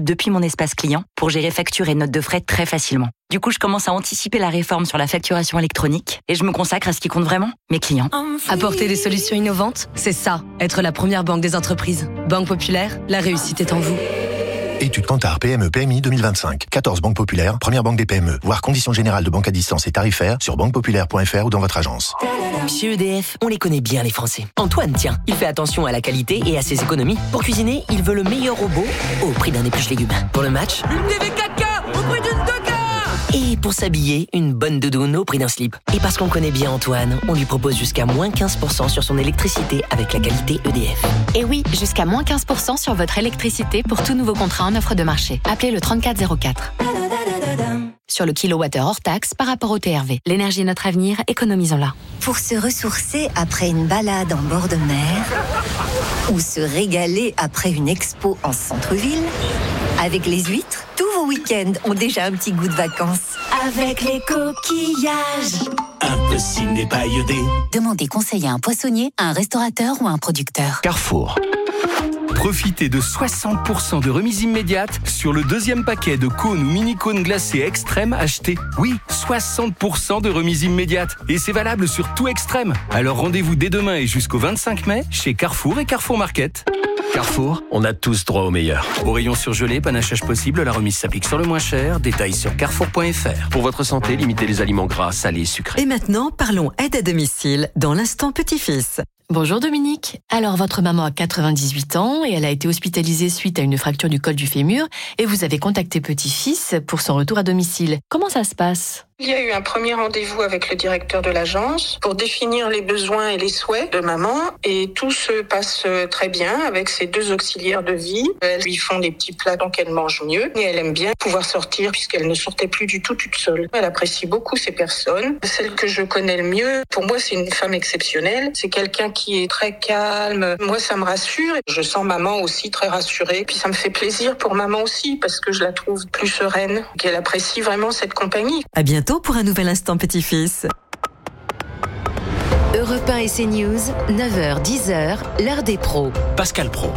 depuis mon espace client pour gérer factures et notes de frais très facilement. Du coup, je commence à anticiper la réforme sur la facturation électronique et je me consacre à ce qui compte vraiment, mes clients. Apporter des solutions innovantes, c'est ça, être la première banque des entreprises. Banque Populaire, la réussite est en vous. Étude Kantar PME PMI 2025. 14 banques populaires, première banque des PME. Voir conditions générales de banque à distance et tarifaires sur banquepopulaire.fr ou dans votre agence. Chez EDF, on les connaît bien les Français. Antoine, tiens, il fait attention à la qualité et à ses économies. Pour cuisiner, il veut le meilleur robot au prix d'un épluche-légumes. Pour le match, une TV 4K au prix d'une 2K. Et pour s'habiller, une bonne doudoune au prix d'un slip. Et parce qu'on connaît bien Antoine, on lui propose jusqu'à moins 15% sur son électricité avec la qualité EDF. Et oui, jusqu'à moins 15% sur votre électricité pour tout nouveau contrat en offre de marché. Appelez le 3404. Sur le kilowattheure hors taxe par rapport au TRV. L'énergie est notre avenir, économisons-la. Pour se ressourcer après une balade en bord de mer ou se régaler après une expo en centre-ville, avec les huîtres, tous vos week-ends ont déjà un petit goût de vacances. Avec les coquillages. Impossible n'est pas iodé. Demandez conseil à un poissonnier, à un restaurateur ou à un producteur. Carrefour. Profitez de 60% de remise immédiate sur le deuxième paquet de cônes ou mini-cônes glacés Extrême achetés. Oui, 60% de remise immédiate. Et c'est valable sur tout Extrême. Alors rendez-vous dès demain et jusqu'au 25 mai chez Carrefour et Carrefour Market. Carrefour, on a tous droit au meilleur. Au rayon surgelé, panachage possible, la remise s'applique sur le moins cher. Détails sur carrefour.fr. Pour votre santé, limitez les aliments gras, salés et sucrés. Et maintenant, parlons aide à domicile dans l'instant petit-fils. Bonjour Dominique. Alors votre maman a 98 ans et elle a été hospitalisée suite à une fracture du col du fémur et vous avez contacté petit-fils pour son retour à domicile. Comment ça se passe ? Il y a eu un premier rendez-vous avec le directeur de l'agence pour définir les besoins et les souhaits de maman et tout se passe très bien avec ses deux auxiliaires de vie. Elles lui font des petits plats donc elle mange mieux et elle aime bien pouvoir sortir puisqu'elle ne sortait plus du tout toute seule. Elle apprécie beaucoup ces personnes. Celle que je connais le mieux, pour moi c'est une femme exceptionnelle. C'est quelqu'un qui est très calme. Moi ça me rassure. Je sens maman aussi très rassurée. Puis ça me fait plaisir pour maman aussi parce que je la trouve plus sereine, qu'elle apprécie vraiment cette compagnie. À bientôt pour un nouvel instant petit-fils. Europe 1 et CNews, 9h-10h, l'heure des pros. Pascal Pro.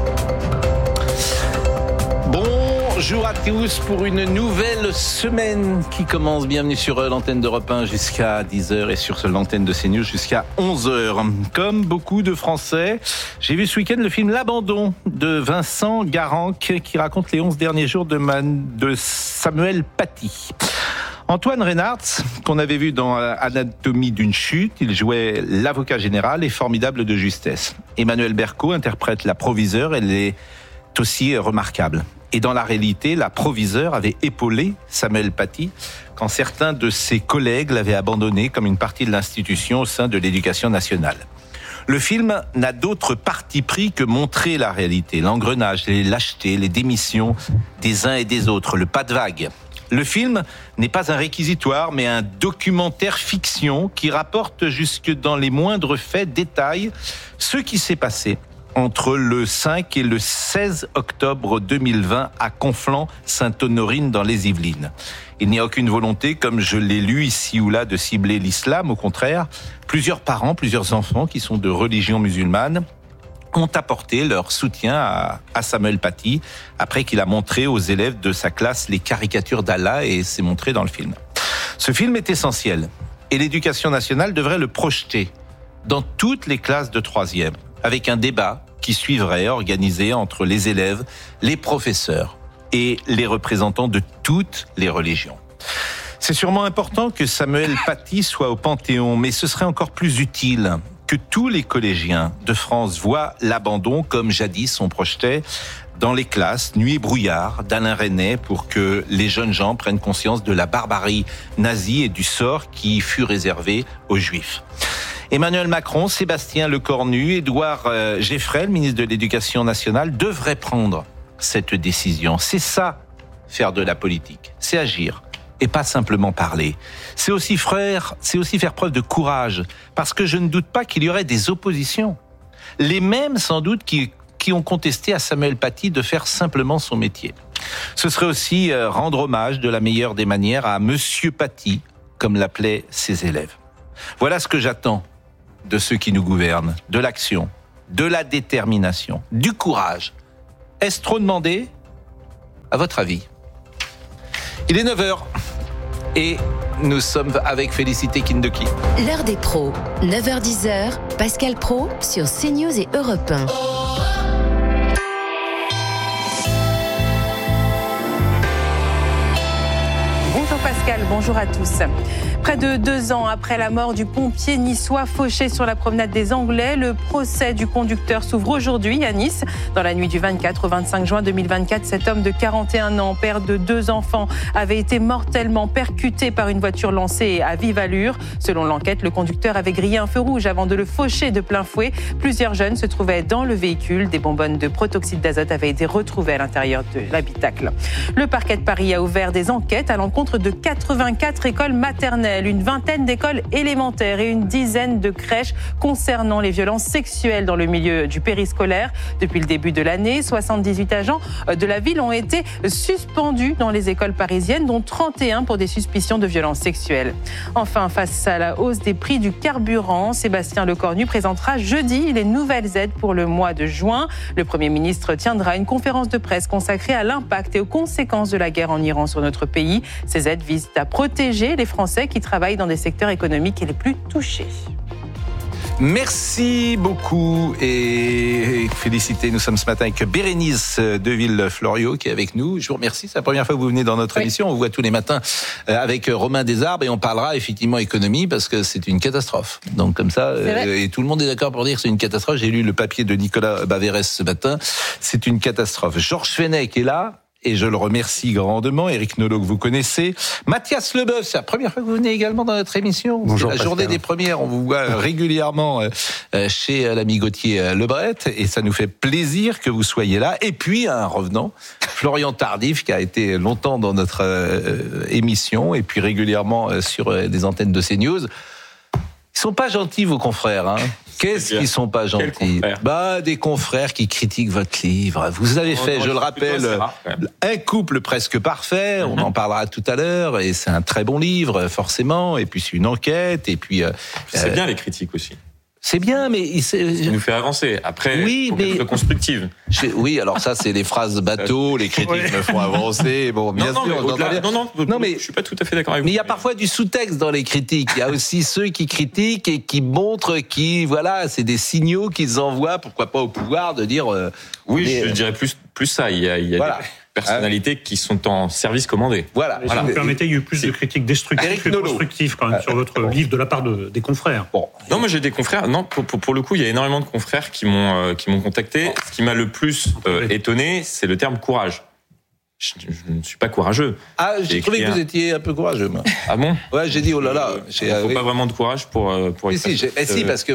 Bonjour à tous pour une nouvelle semaine qui commence. Bienvenue sur l'antenne d'Europe 1 jusqu'à 10h et sur l'antenne de CNews jusqu'à 11h. Comme beaucoup de Français, j'ai vu ce week-end le film L'Abandon de Vincent Garanc qui raconte les 11 derniers jours de Samuel Paty. Antoine Reynards, qu'on avait vu dans Anatomie d'une chute, il jouait l'avocat général et formidable de justesse. Emmanuelle Berco interprète la proviseure, elle est aussi remarquable. Et dans la réalité, la proviseure avait épaulé Samuel Paty quand certains de ses collègues l'avaient abandonné comme une partie de l'institution au sein de l'éducation nationale. Le film n'a d'autre parti pris que montrer la réalité, l'engrenage, les lâchetés, les démissions des uns et des autres, le pas de vague. Le film n'est pas un réquisitoire, mais un documentaire fiction qui rapporte jusque dans les moindres faits, détails, ce qui s'est passé entre le 5 et le 16 octobre 2020 à Conflans-Sainte-Honorine dans les Yvelines. Il n'y a aucune volonté, comme je l'ai lu ici ou là, de cibler l'islam. Au contraire, plusieurs parents, plusieurs enfants qui sont de religion musulmane ont apporté leur soutien à Samuel Paty après qu'il a montré aux élèves de sa classe les caricatures d'Allah et c'est montré dans le film. Ce film est essentiel et l'éducation nationale devrait le projeter dans toutes les classes de 3e avec un débat qui suivrait organisé entre les élèves, les professeurs et les représentants de toutes les religions. C'est sûrement important que Samuel Paty soit au Panthéon, mais ce serait encore plus utile que tous les collégiens de France voient l'abandon comme jadis on projetait dans les classes Nuit et brouillard d'Alain Resnais pour que les jeunes gens prennent conscience de la barbarie nazie et du sort qui fut réservé aux Juifs. Emmanuel Macron, Sébastien Lecornu, Édouard Geffrel, ministre de l'Éducation nationale, devraient prendre cette décision. C'est ça, faire de la politique, c'est agir. Et pas simplement parler. C'est aussi faire preuve de courage, parce que je ne doute pas qu'il y aurait des oppositions. Les mêmes, sans doute, qui ont contesté à Samuel Paty de faire simplement son métier. Ce serait aussi rendre hommage de la meilleure des manières à Monsieur Paty, comme l'appelaient ses élèves. Voilà ce que j'attends de ceux qui nous gouvernent, de l'action, de la détermination, du courage. Est-ce trop demandé ? À votre avis? Il est 9h et nous sommes avec Félicité Kindoki. L'heure des pros, 9h-10h, Pascal Praud sur CNews et Europe 1. Bonjour Pascal, bonjour à tous. Près de 2 ans après la mort du pompier niçois fauché sur la promenade des Anglais, le procès du conducteur s'ouvre aujourd'hui à Nice. Dans la nuit du 24 au 25 juin 2024, cet homme de 41 ans, père de 2 enfants, avait été mortellement percuté par une voiture lancée à vive allure. Selon l'enquête, le conducteur avait grillé un feu rouge avant de le faucher de plein fouet. Plusieurs jeunes se trouvaient dans le véhicule. Des bonbonnes de protoxyde d'azote avaient été retrouvées à l'intérieur de l'habitacle. Le parquet de Paris a ouvert des enquêtes à l'encontre de 84 écoles maternelles, une vingtaine d'écoles élémentaires et une dizaine de crèches concernant les violences sexuelles dans le milieu du périscolaire. Depuis le début de l'année, 78 agents de la ville ont été suspendus dans les écoles parisiennes, dont 31 pour des suspicions de violences sexuelles. Enfin, face à la hausse des prix du carburant, Sébastien Lecornu présentera jeudi les nouvelles aides pour le mois de juin. Le Premier ministre tiendra une conférence de presse consacrée à l'impact et aux conséquences de la guerre en Iran sur notre pays. Ces aides visent à protéger les Français qui travaillent dans des secteurs économiques les plus touchés. Merci beaucoup et félicité. Nous sommes ce matin avec Bérénice Deville-Florio qui est avec nous. Je vous remercie. C'est la première fois que vous venez dans notre émission. On vous voit tous les matins avec Romain Desarbres et on parlera effectivement économie parce que c'est une catastrophe. Donc comme ça, et tout le monde est d'accord pour dire que c'est une catastrophe. J'ai lu le papier de Nicolas Baverès ce matin. C'est une catastrophe. Georges Fenech est là. Et je le remercie grandement. Éric Nolot, que vous connaissez. Mathias Leboeuf, c'est la première fois que vous venez également dans notre émission. Bonjour, c'est la journée des premières. On vous voit régulièrement chez l'ami Gauthier Lebret. Et ça nous fait plaisir que vous soyez là. Et puis, un revenant, Florian Tardif, qui a été longtemps dans notre émission. Et puis régulièrement sur des antennes de CNews. Ils sont pas gentils, vos confrères, hein. Qu'est-ce qu'ils sont pas gentils? Des confrères qui critiquent votre livre. Vous avez fait, je le rappelle, Un couple presque parfait. On en parlera tout à l'heure. Et c'est un très bon livre, forcément. Et puis c'est une enquête. Et puis c'est bien les critiques aussi. C'est bien, mais ça nous fait avancer. Après, faut être constructive. Oui, alors ça, c'est les phrases bateaux. Les critiques me font avancer. Bon, bien sûr. Je suis pas tout à fait d'accord avec vous. Mais il y a parfois du sous-texte dans les critiques. Il y a aussi ceux qui critiquent et qui montrent, c'est des signaux qu'ils envoient, pourquoi pas au pouvoir, de dire. Je dirais plus ça. Il y a des personnalités qui sont en service commandé. Voilà. Si vous me permettez, il y a eu plus de critiques destructives que constructives quand même sur votre livre de la part des confrères. Bon. Non, moi j'ai des confrères. Non, pour le coup, il y a énormément de confrères qui m'ont contacté. Ce qui m'a le plus étonné, c'est le terme courage. Je ne suis pas courageux. Ah, j'ai trouvé que vous étiez un peu courageux, moi. Ah bon? Ouais, j'ai dit, oh là là. Il ne faut pas vraiment de courage pour Si, parce que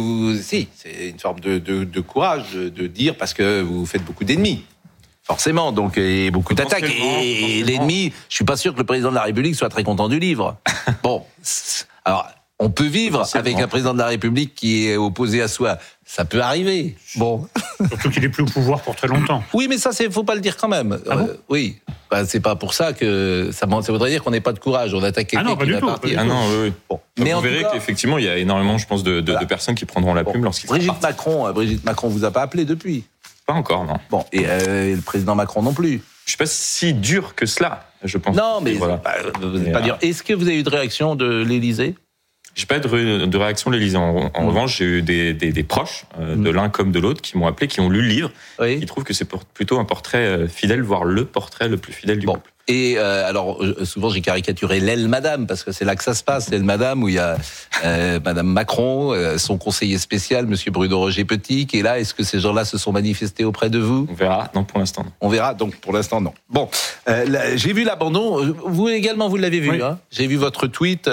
c'est une forme de courage de dire, parce que vous faites beaucoup d'ennemis. Forcément, donc, et beaucoup d'attaques. Et l'ennemi, je suis pas sûr que le président de la République soit très content du livre. Bon, alors, on peut vivre avec un président de la République qui est opposé à soi. Ça peut arriver. Bon. Surtout qu'il est plus au pouvoir pour très longtemps. Oui, mais ça, faut pas le dire quand même. Ah bon oui. C'est pas pour ça que ça voudrait dire qu'on n'ait pas de courage. On attaque quelqu'un qui va partir. Ah non, oui. Bon. Mais vous verrez qu'effectivement, il y a énormément, je pense, de personnes qui prendront la plume lorsqu'ils Brigitte Macron vous a pas appelé depuis? Pas encore, non. Bon, et le président Macron non plus. Je suis pas si dur que cela, je pense. Non, mais voilà. Vous n'êtes pas dur. Est-ce que vous avez eu de réaction de l'Élysée? J'ai pas eu de réaction de l'Élysée. En revanche, j'ai eu des proches, de l'un comme de l'autre, qui m'ont appelé, qui ont lu le livre, qui trouvent que c'est plutôt un portrait fidèle, voire le portrait le plus fidèle du couple. Et alors, souvent, j'ai caricaturé l'aile Madame, parce que c'est là que ça se passe, l'aile Madame, où il y a Madame Macron, son conseiller spécial, Monsieur Bruno Roger Petit, qui est là. Est-ce que ces gens-là se sont manifestés auprès de vous? On verra. Non, pour l'instant, non. On verra. Donc, pour l'instant, non. Bon, j'ai vu l'abandon. Vous également, vous l'avez vu, hein? J'ai vu votre tweet.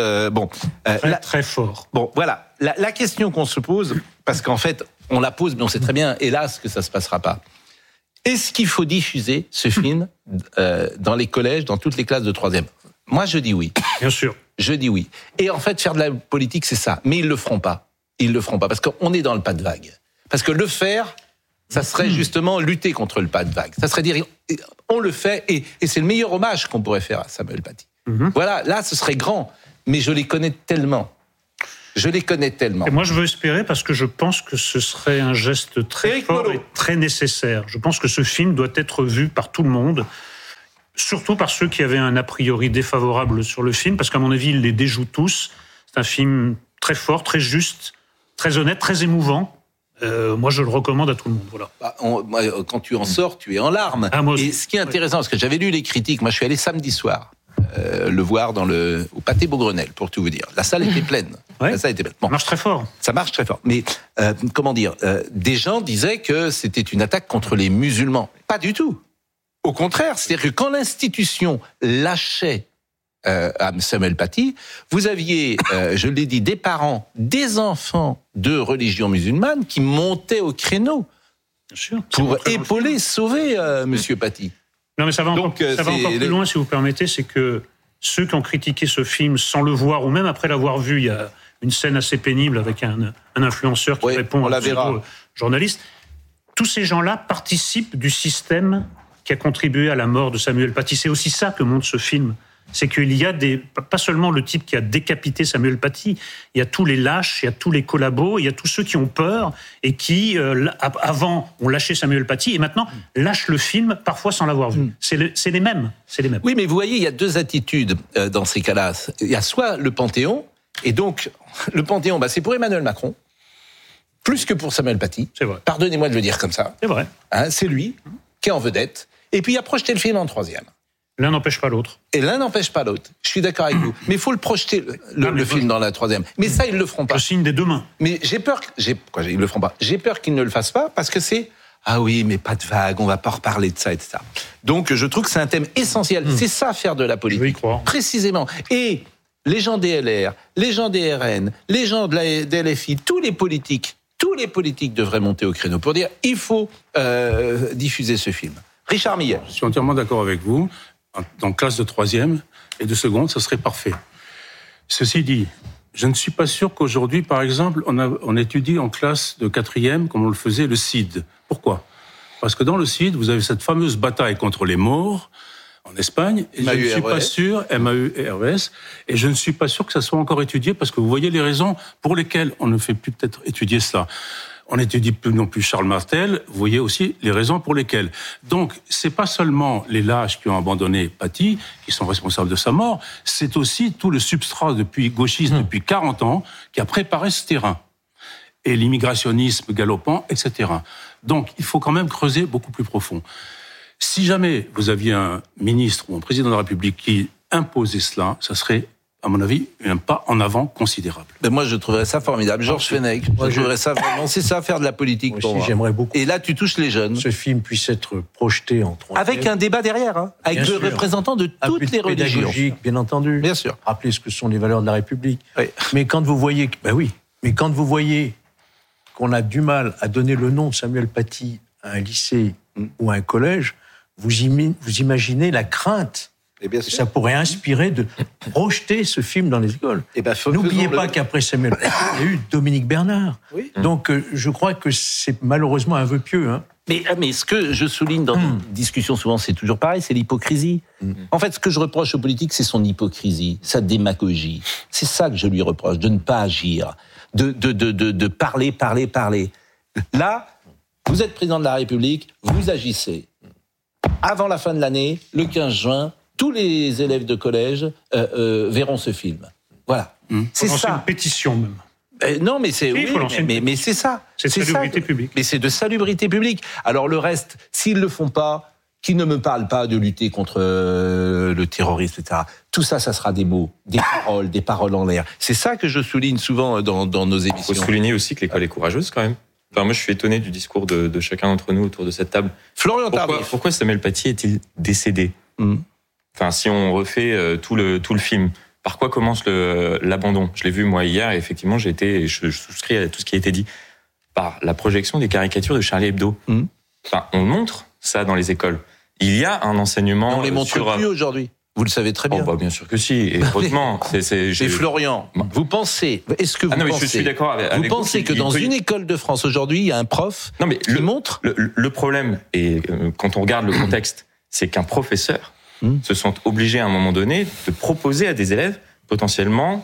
Très fort. Bon, voilà. La question qu'on se pose, parce qu'en fait, on la pose, mais on sait très bien, hélas, que ça se passera pas. Est-ce qu'il faut diffuser ce film dans les collèges, dans toutes les classes de 3e? Moi, je dis oui. Bien sûr. Je dis oui. Et en fait, faire de la politique, c'est ça. Mais ils le feront pas. Ils le feront pas. Parce qu'on est dans le pas de vague. Parce que le faire, ça serait justement lutter contre le pas de vague. Ça serait dire, on le fait, et c'est le meilleur hommage qu'on pourrait faire à Samuel Paty. Voilà, là, ce serait grand. Mais je les connais tellement. Et moi, je veux espérer, parce que je pense que ce serait un geste très fort et très nécessaire. Je pense que ce film doit être vu par tout le monde. Surtout par ceux qui avaient un a priori défavorable sur le film, parce qu'à mon avis, ils les déjouent tous. C'est un film très fort, très juste, très honnête, très émouvant. Moi, je le recommande à tout le monde. Voilà. Quand tu en sors, tu es en larmes. Et ce qui est intéressant, parce que j'avais lu les critiques, moi je suis allé samedi soir le voir au Pâté Beaugrenelle, pour tout vous dire. La salle était pleine. Ouais. La salle était pleine. Bon. Ça marche très fort. Ça marche très fort. Mais des gens disaient que c'était une attaque contre les musulmans. Pas du tout. Au contraire, c'est-à-dire que quand l'institution lâchait à Samuel Paty, vous aviez, je l'ai dit, des parents, des enfants de religion musulmane qui montaient au créneau pour épauler, sauver Monsieur Paty. Non, mais ça va encore plus loin, si vous permettez, c'est que ceux qui ont critiqué ce film sans le voir, ou même après l'avoir vu, il y a une scène assez pénible avec un influenceur qui répond à un journaliste. Tous ces gens-là participent du système qui a contribué à la mort de Samuel Paty. C'est aussi ça que montre ce film. C'est qu'il y a pas seulement le type qui a décapité Samuel Paty, il y a tous les lâches, il y a tous les collabos, il y a tous ceux qui ont peur et qui, avant, ont lâché Samuel Paty et maintenant lâchent le film, parfois sans l'avoir vu. C'est les mêmes. Oui, mais vous voyez, il y a deux attitudes dans ces cas-là. Il y a soit le Panthéon, et donc, le Panthéon, c'est pour Emmanuel Macron, plus que pour Samuel Paty. C'est vrai. Pardonnez-moi de le dire comme ça. C'est vrai. C'est lui qui est en vedette. Et puis, il a projeté le film en troisième. L'un n'empêche pas l'autre. Et l'un n'empêche pas l'autre. Je suis d'accord avec vous. Mais il faut le projeter, le film, dans la troisième. Mais ça, ils ne le feront pas. Je signe des deux mains. Mais j'ai peur... ils le feront pas. J'ai peur qu'ils ne le fassent pas, parce que c'est... Ah oui, mais pas de vague, on va pas reparler de ça, etc. Donc, je trouve que c'est un thème essentiel. C'est ça, faire de la politique. Je vais y croire. Précisément. Et les gens des LR, les gens des RN, les gens de LFI, tous les politiques devraient monter au créneau pour dire, il faut diffuser ce film. Richard Millet. Je suis entièrement d'accord avec vous. Dans classe de 3e et de seconde, ce serait parfait. Ceci dit, je ne suis pas sûr qu'aujourd'hui, par exemple, on étudie en classe de 4e, comme on le faisait, le CID. Pourquoi ? Parce que dans le CID, vous avez cette fameuse bataille contre les morts en Espagne, et je ne suis pas sûr, MAU-RES, et je ne suis pas sûr que ça soit encore étudié, parce que vous voyez les raisons pour lesquelles on ne fait plus peut-être étudier cela. On n'étudie plus non plus Charles Martel, vous voyez aussi les raisons pour lesquelles. Donc, c'est pas seulement les lâches qui ont abandonné Paty, qui sont responsables de sa mort, c'est aussi tout le substrat gauchiste depuis 40 ans qui a préparé ce terrain. Et l'immigrationnisme galopant, etc. Donc, il faut quand même creuser beaucoup plus profond. Si jamais vous aviez un ministre ou un président de la République qui imposait cela, ça serait, à mon avis, un pas en avant considérable. Moi, je trouverais ça formidable. Georges Fenech, je trouverais ça vraiment... C'est ça, faire de la politique moi pour aussi, moi. J'aimerais beaucoup. Et là, tu touches les jeunes. Ce film puisse être projeté en 3D. Avec un débat derrière, avec le représentant de toutes les religions. Pédagogique, bien entendu. Bien sûr. Rappeler ce que sont les valeurs de la République. Oui. Mais quand vous voyez... Mais quand vous voyez qu'on a du mal à donner le nom de Samuel Paty à un lycée ou à un collège, vous imaginez la crainte que ça pourrait inspirer de projeter ce film dans les écoles. N'oubliez pas qu'après Samuel Paty, il y a eu Dominique Bernard. Oui. Donc, je crois que c'est malheureusement un vœu pieux. Hein. Mais ce que je souligne dans une discussion, souvent, c'est toujours pareil, c'est l'hypocrisie. En fait, ce que je reproche aux politiques, c'est son hypocrisie, sa démagogie. C'est ça que je lui reproche, de ne pas agir, de parler. Là, vous êtes président de la République, vous agissez. Avant la fin de l'année, le 15 juin, tous les élèves de collège verront ce film. Voilà. C'est ça. Une pétition même. Non, mais c'est mais c'est ça. C'est de salubrité publique. Mais c'est de salubrité publique. Alors le reste, s'ils le font pas, qu'ils ne me parlent pas de lutter contre le terrorisme, etc. Tout ça, ça sera des mots, des paroles en l'air. C'est ça que je souligne souvent dans nos émissions. Il faut souligner aussi que l'école est courageuse quand même. Enfin, moi, je suis étonné du discours de chacun d'entre nous autour de cette table. Florian Tardif. Pourquoi Samuel Paty est-il décédé ? Enfin, si on refait tout le film, par quoi commence l'abandon ? Je l'ai vu moi hier et effectivement, je souscris à tout ce qui a été dit par la projection des caricatures de Charlie Hebdo. Enfin, on montre ça dans les écoles. Il y a un enseignement. Mais on les montre plus aujourd'hui. Vous le savez très bien. Bien sûr que si. Et heureusement, Et Florian, vous pensez je suis d'accord avec vous pensez que dans une école de France aujourd'hui, il y a un prof qui montre le problème, et quand on regarde le contexte, c'est qu'un professeur se sent obligé à un moment donné de proposer à des élèves potentiellement,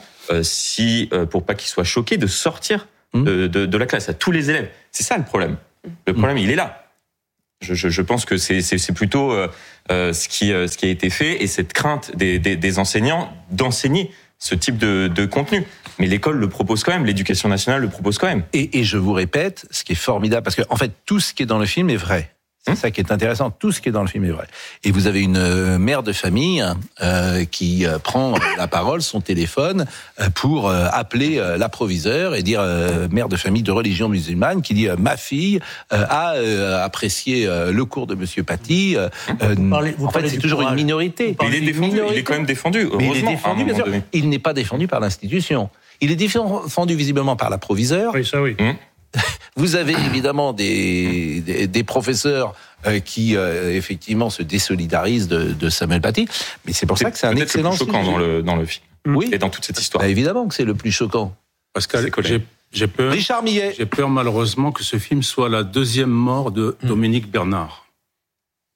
pour pas qu'ils soient choqués, de sortir de la classe à tous les élèves. C'est ça le problème. Le problème, il est là. Je pense que c'est plutôt ce qui a été fait et cette crainte des enseignants d'enseigner ce type de contenu. Mais l'école le propose quand même, l'éducation nationale le propose quand même. Et je vous répète, ce qui est formidable, parce que en fait, tout ce qui est dans le film est vrai. C'est ça qui est intéressant, tout ce qui est dans le film est vrai. Et vous avez une mère de famille qui prend la parole, son téléphone, pour appeler l'approviseur et dire, mère de famille de religion musulmane, qui dit, ma fille a apprécié le cours de Monsieur Paty. En fait, c'est toujours une minorité. Mais il est défendu, il est quand même défendu, heureusement. Mais il est défendu, bien sûr. Il n'est pas défendu par l'institution. Il est défendu visiblement par l'approviseur. Oui, ça oui. Vous avez évidemment des professeurs qui effectivement se désolidarisent de Samuel Paty, mais c'est pour ça que c'est un excellent le plus choquant dans le film. Oui, et dans toute cette histoire. Bah, évidemment que c'est le plus choquant. Parce que j'ai peur. Richard Millet. J'ai peur malheureusement que ce film soit la deuxième mort de Dominique Bernard. Pourquoi ?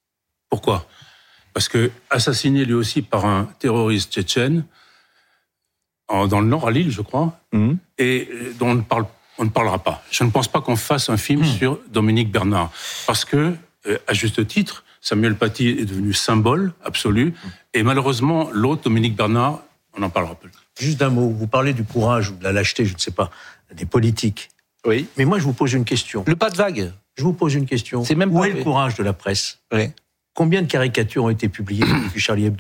Parce que assassiné lui aussi par un terroriste tchétchène dans le Nord, à Lille, je crois, et dont on ne parlera pas. Je ne pense pas qu'on fasse un film sur Dominique Bernard. Parce que, à juste titre, Samuel Paty est devenu symbole absolu. Et malheureusement, l'autre, Dominique Bernard, on n'en parlera plus. Juste un mot. Vous parlez du courage ou de la lâcheté, je ne sais pas, des politiques. Oui. Mais moi, je vous pose une question. Le pas de vague. Je vous pose une question. C'est même Où est le courage de la presse ? Oui. Combien de caricatures ont été publiées depuis Charlie Hebdo ?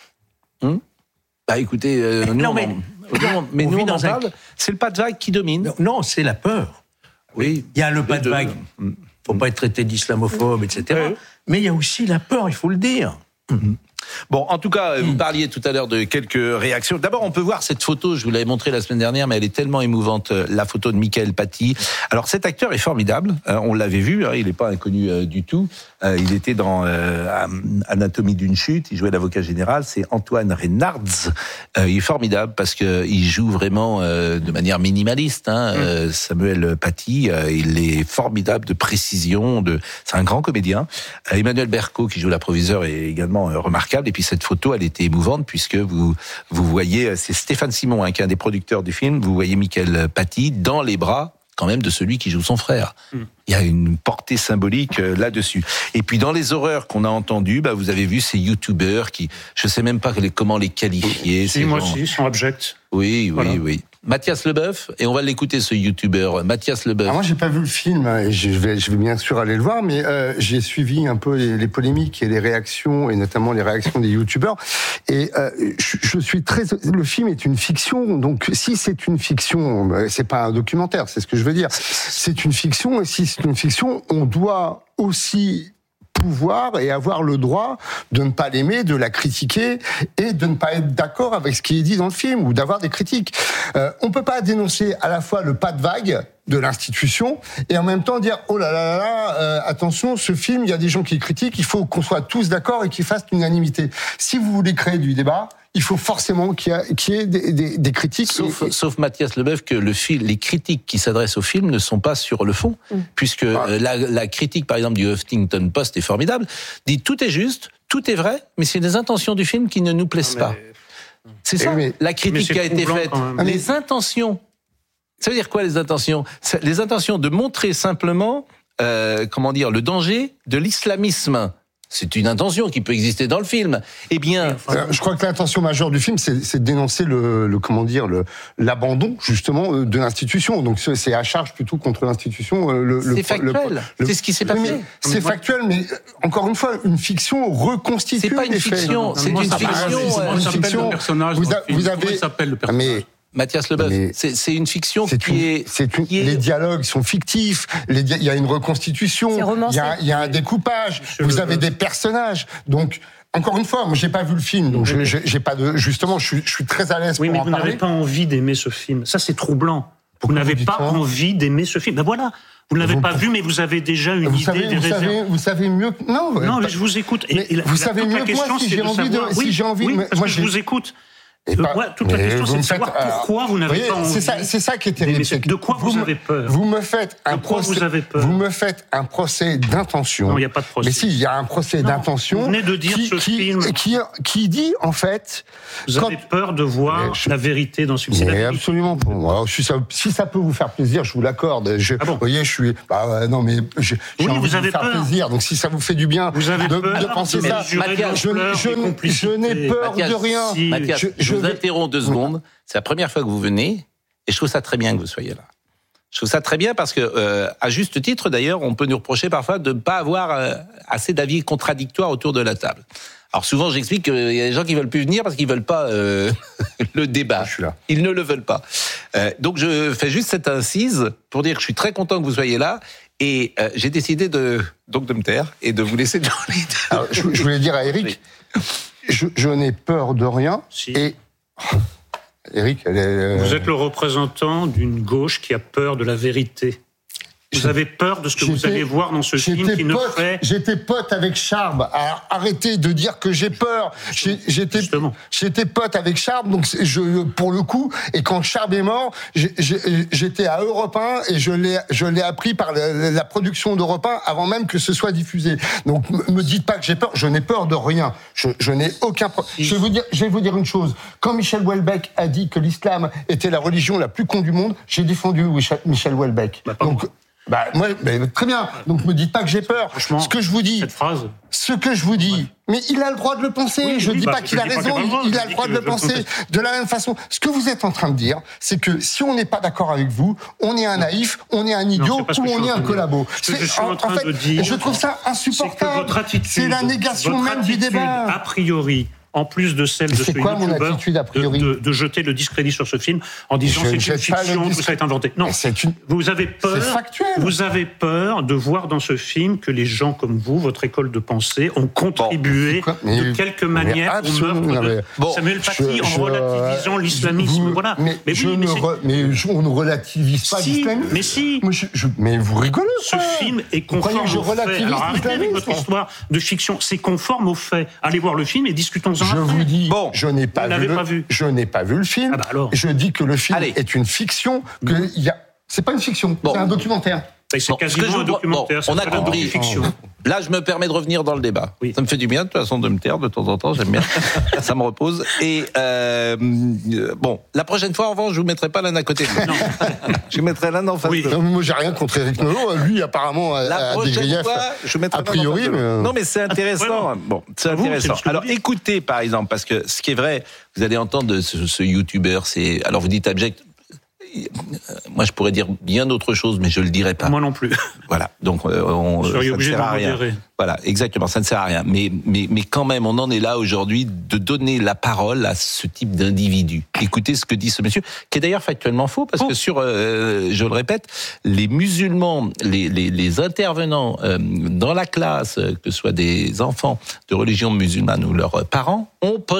Bah écoutez, nous, mais nous, on en parle. C'est le pas de vague qui domine. Non, c'est la peur. Oui. Il y a le pas de vague. Il ne faut pas être traité d'islamophobe, etc. Mais il y a aussi la peur, il faut le dire. Bon, en tout cas, vous parliez tout à l'heure de quelques réactions. D'abord, on peut voir cette photo, je vous l'avais montrée la semaine dernière, mais elle est tellement émouvante, la photo de Michael Paty. Alors, cet acteur est formidable, on l'avait vu, il n'est pas inconnu du tout. Il était dans Anatomie d'une chute, il jouait l'avocat général, c'est Antoine Reynards. Il est formidable parce qu'il joue vraiment de manière minimaliste. Samuel Paty, il est formidable de précision, c'est un grand comédien. Emmanuel Berco, qui joue l'approviseur, est également remarquable. Et puis cette photo, elle était émouvante puisque vous voyez, c'est Stéphane Simon qui est un des producteurs du film. Vous voyez Michael Paty dans les bras quand même de celui qui joue son frère. Il y a une portée symbolique là-dessus. Et puis dans les horreurs qu'on a entendues, vous avez vu ces youtubeurs qui, je sais même pas comment les qualifier. Si, moi aussi, ils sont abjects. Oui. Mathias Leboeuf, et on va l'écouter, ce youtubeur. Mathias Leboeuf. Alors moi, j'ai pas vu le film, et je vais bien sûr aller le voir, mais j'ai suivi un peu les polémiques et les réactions, et notamment les réactions des youtubeurs. Et je suis très. Le film est une fiction, donc si c'est une fiction, c'est pas un documentaire, c'est ce que je veux dire. C'est une fiction, et si c'est une fiction, on doit aussi pouvoir et avoir le droit de ne pas l'aimer, de la critiquer et de ne pas être d'accord avec ce qui est dit dans le film ou d'avoir des critiques. On peut pas dénoncer à la fois le pas de vague de l'institution et en même temps dire oh là là là, attention, ce film, il y a des gens qui critiquent, il faut qu'on soit tous d'accord et qu'ils fassent l'unanimité. Si vous voulez créer du débat, il faut forcément qu'il y ait des critiques. Sauf Mathias Leboeuf, que les critiques qui s'adressent au film ne sont pas sur le fond, puisque la critique, par exemple, du Huffington Post est formidable, dit tout est juste, tout est vrai, mais c'est les intentions du film qui ne nous plaisent pas. C'est ça, la critique qui a été faite. Les intentions. Ça veut dire quoi, les intentions ? Les intentions de montrer simplement, le danger de l'islamisme. C'est une intention qui peut exister dans le film. Eh bien, je crois que l'intention majeure du film, c'est de dénoncer l'abandon justement de l'institution. Donc c'est à charge plutôt contre l'institution. C'est factuel. C'est ce qui s'est passé. C'est factuel, mais encore une fois, une fiction reconstitue. C'est pas une fiction. C'est une fiction. Vous avez. S'appelle le personnage. Mathias Leboeuf, c'est une fiction Les dialogues sont fictifs, il y a une reconstitution, il y a un découpage, vous avez des personnages. Donc, encore une fois, moi j'ai pas vu le film, donc j'ai pas justement, je suis très à l'aise pour en parler. Oui, mais vous n'avez pas envie d'aimer ce film. Ça, c'est troublant. Vous n'avez pas envie d'aimer ce film. Ben voilà. Vous ne l'avez pas vu, mais vous avez déjà une idée des réserves. Vous savez mieux que... Non, mais je vous écoute. Vous savez mieux que moi si j'ai envie de... Moi, je vous écoute. Toute la question, c'est de savoir pourquoi vous n'avez pas envie. C'est ça qui est terrible. De quoi vous avez peur ? Vous me faites un procès d'intention. Non, il n'y a pas de procès. Mais si, il y a un procès d'intention. Vous venez de dire qui dit, en fait... Vous avez peur de voir la vérité dans ce film. Absolument pas. Alors, si ça peut vous faire plaisir, je vous l'accorde. Vous voyez, je suis... non, mais j'ai envie de vous faire plaisir. Donc, si ça vous fait du bien de penser ça... Je n'ai peur de rien. Mathias, je vous interromps 2 secondes. C'est la première fois que vous venez et je trouve ça très bien que vous soyez là. Je trouve ça très bien parce que, à juste titre d'ailleurs, on peut nous reprocher parfois de ne pas avoir assez d'avis contradictoires autour de la table. Alors souvent, j'explique qu'il y a des gens qui veulent plus venir parce qu'ils veulent pas le débat. Je suis là. Ils ne le veulent pas. Donc je fais juste cette incise pour dire que je suis très content que vous soyez là. Et j'ai décidé de me taire et de vous laisser parler. Alors, je voulais dire à Eric, je n'ai peur de rien. Et Eric, vous êtes le représentant d'une gauche qui a peur de la vérité. Vous avez peur de ce que vous allez voir dans ce film qui ne fait... J'étais pote avec Charb. Alors, arrêtez de dire que j'ai peur. J'étais pote avec Charb, donc pour le coup, et quand Charb est mort, j'étais à Europe 1 et je l'ai appris par la production d'Europe 1 avant même que ce soit diffusé. Donc, me dites pas que j'ai peur. Je n'ai peur de rien. Je n'ai aucun problème. Je vais vous dire une chose. Quand Michel Houellebecq a dit que l'islam était la religion la plus con du monde, j'ai défendu Michel Houellebecq. Moi, très bien. Donc, me dites pas que j'ai peur. Ce que je vous dis, mais il a le droit de le penser. Je dis pas qu'il a raison. Il a le droit de le penser de la même façon. Ce que vous êtes en train de dire, c'est que si on n'est pas d'accord avec vous, on est un naïf, on est un idiot ou on est un collabo. Je trouve ça insupportable. C'est la négation même du débat. A priori. En plus de celle de ce youtubeur, de jeter le discrédit sur ce film en disant c'est une fiction, tout ça est inventé. Non, vous avez peur. C'est factuel. Vous avez peur de voir dans ce film que les gens comme vous, votre école de pensée, ont contribué de quelque manière au meurtre de Samuel Paty en relativisant l'islamisme. Voilà. Mais on ne relativise pas l'islamisme. Mais si. Mais vous rigolez. Ce film est conforme aux faits. Alors arrêtez avec votre histoire de fiction. C'est conforme aux faits. Allez voir le film et discutons. Je vous dis, je n'ai pas vu le film. Je dis que le film est une fiction. C'est pas une fiction, c'est un documentaire. C'est quasiment un documentaire. On a compris. Là, je me permets de revenir dans le débat. Oui. Ça me fait du bien, de toute façon, de me taire de temps en temps. J'aime bien. Ça me repose. Et la prochaine fois, en revanche, je vous mettrai pas l'un à côté de l'autre. Je vous mettrai l'un en face de l'autre. Moi, j'ai rien contre Éric Nolot. Lui, apparemment, a des griefs. Je vous mettrai a priori. Non, mais c'est intéressant. C'est intéressant. Alors, écoutez, par exemple, parce que ce qui est vrai, vous allez entendre ce youtubeur, alors vous dites abject. Moi, je pourrais dire bien d'autre chose, mais je le dirai pas. Moi non plus. Voilà. Donc, ça ne sert à rien. Voilà, exactement. Ça ne sert à rien. Mais quand même, on en est là aujourd'hui de donner la parole à ce type d'individu. Écoutez ce que dit ce monsieur, qui est d'ailleurs factuellement faux, parce que je le répète, les musulmans, les intervenants dans la classe, que ce soit des enfants de religion musulmane ou leurs parents,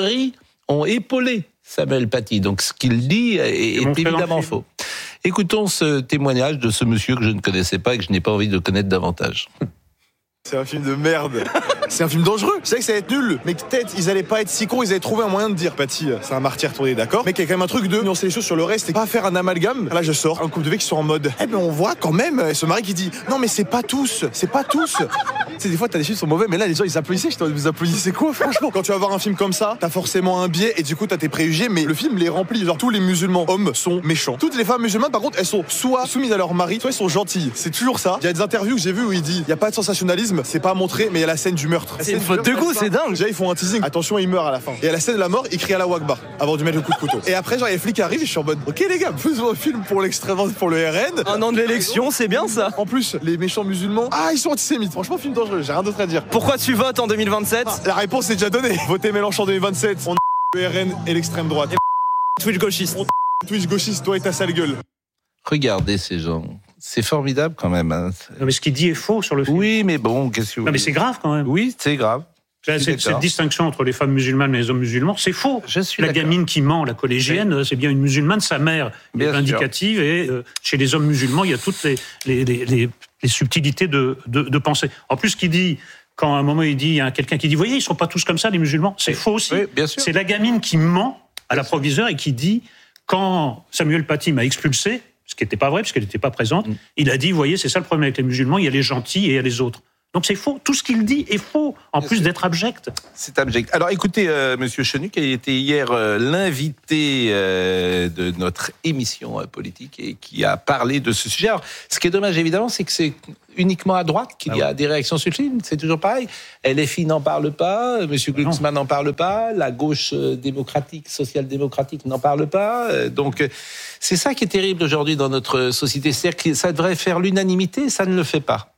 ont épaulé Samuel Paty. Donc ce qu'il dit est évidemment faux. Écoutons ce témoignage de ce monsieur que je ne connaissais pas et que je n'ai pas envie de connaître davantage. C'est un film de merde. C'est un film dangereux. Je savais que ça allait être nul, mais peut-être ils allaient pas être si cons, ils allaient trouver un moyen de dire Paty, c'est un martyr tourné, d'accord, mais qu'il y a quand même un truc de nuancer les choses sur le reste et pas faire un amalgame. Là, je sors un couple de mecs qui sont en mode on voit quand même ce mari qui dit non, mais c'est pas tous. Tu sais, des fois, t'as des films qui sont mauvais, mais là, les gens ils applaudissaient. Vous applaudissez quoi, franchement? Quand tu vas voir un film comme ça, t'as forcément un biais et du coup, t'as tes préjugés, mais le film les remplit. Genre, tous les musulmans hommes sont méchants. Toutes les femmes musulmanes, par contre, elles sont soit soumises à leur mari, soit elles sont gentilles. C'est toujours ça. Il y a des interviews que j'ai vues où il dit il y a pas de sensationnalisme, c'est pas montré, mais il y a la scène du meurtre. C'est une faute de goût, c'est dingue. Déjà, ils font un teasing. Attention, il meurt à la fin. Et à la scène de la mort, il crie à la Wakbar avant de mettre le coup de couteau. Et après, genre, il y a les flics qui arrivent et je suis en mode ok, les gars, faisons un film pour l'extrême, pour le RN. Un an de l'élection, c'est bien ça. En plus, les méchants musulmans, ils sont antisémites. Franchement, film dangereux, j'ai rien d'autre à dire. Pourquoi tu votes en 2027? La réponse est déjà donnée. Votez Mélenchon en 2027. On le RN et l'extrême droite. Twitch gauchiste. Twitch gauchiste, toi et ta sale gueule. Regardez ces gens. C'est formidable quand même. Hein. Non, mais ce qu'il dit est faux sur le film. Oui, mais bon, qu'est-ce que vous... Non, mais c'est grave quand même. Oui, c'est grave. Cette distinction entre les femmes musulmanes et les hommes musulmans, c'est faux. La gamine qui ment, la collégienne, c'est bien une musulmane, sa mère est vindicative, et chez les hommes musulmans, il y a toutes les subtilités de pensée. En plus, ce qu'il dit, quand à un moment il dit, il y a quelqu'un qui dit, voyez, ils sont pas tous comme ça, les musulmans, c'est faux aussi. Oui, bien sûr. C'est la gamine qui ment à l'approviseur et qui dit, quand Samuel Paty m'a expulsé, ce qui n'était pas vrai, parce qu'elle n'était pas présente, il a dit, vous voyez, c'est ça le problème avec les musulmans, il y a les gentils et il y a les autres. Donc c'est faux, tout ce qu'il dit est faux, en plus d'être abject. C'est abject. Alors écoutez, Monsieur Chenu, qui a été hier l'invité de notre émission politique et qui a parlé de ce sujet. Alors, ce qui est dommage évidemment, c'est que c'est uniquement à droite qu'il y a des réactions sur le film. C'est toujours pareil. LFI n'en parle pas, Monsieur Glucksmann n'en parle pas, la gauche démocratique, social-démocratique n'en parle pas. Donc c'est ça qui est terrible aujourd'hui dans notre société. C'est-à-dire que ça devrait faire l'unanimité, ça ne le fait pas.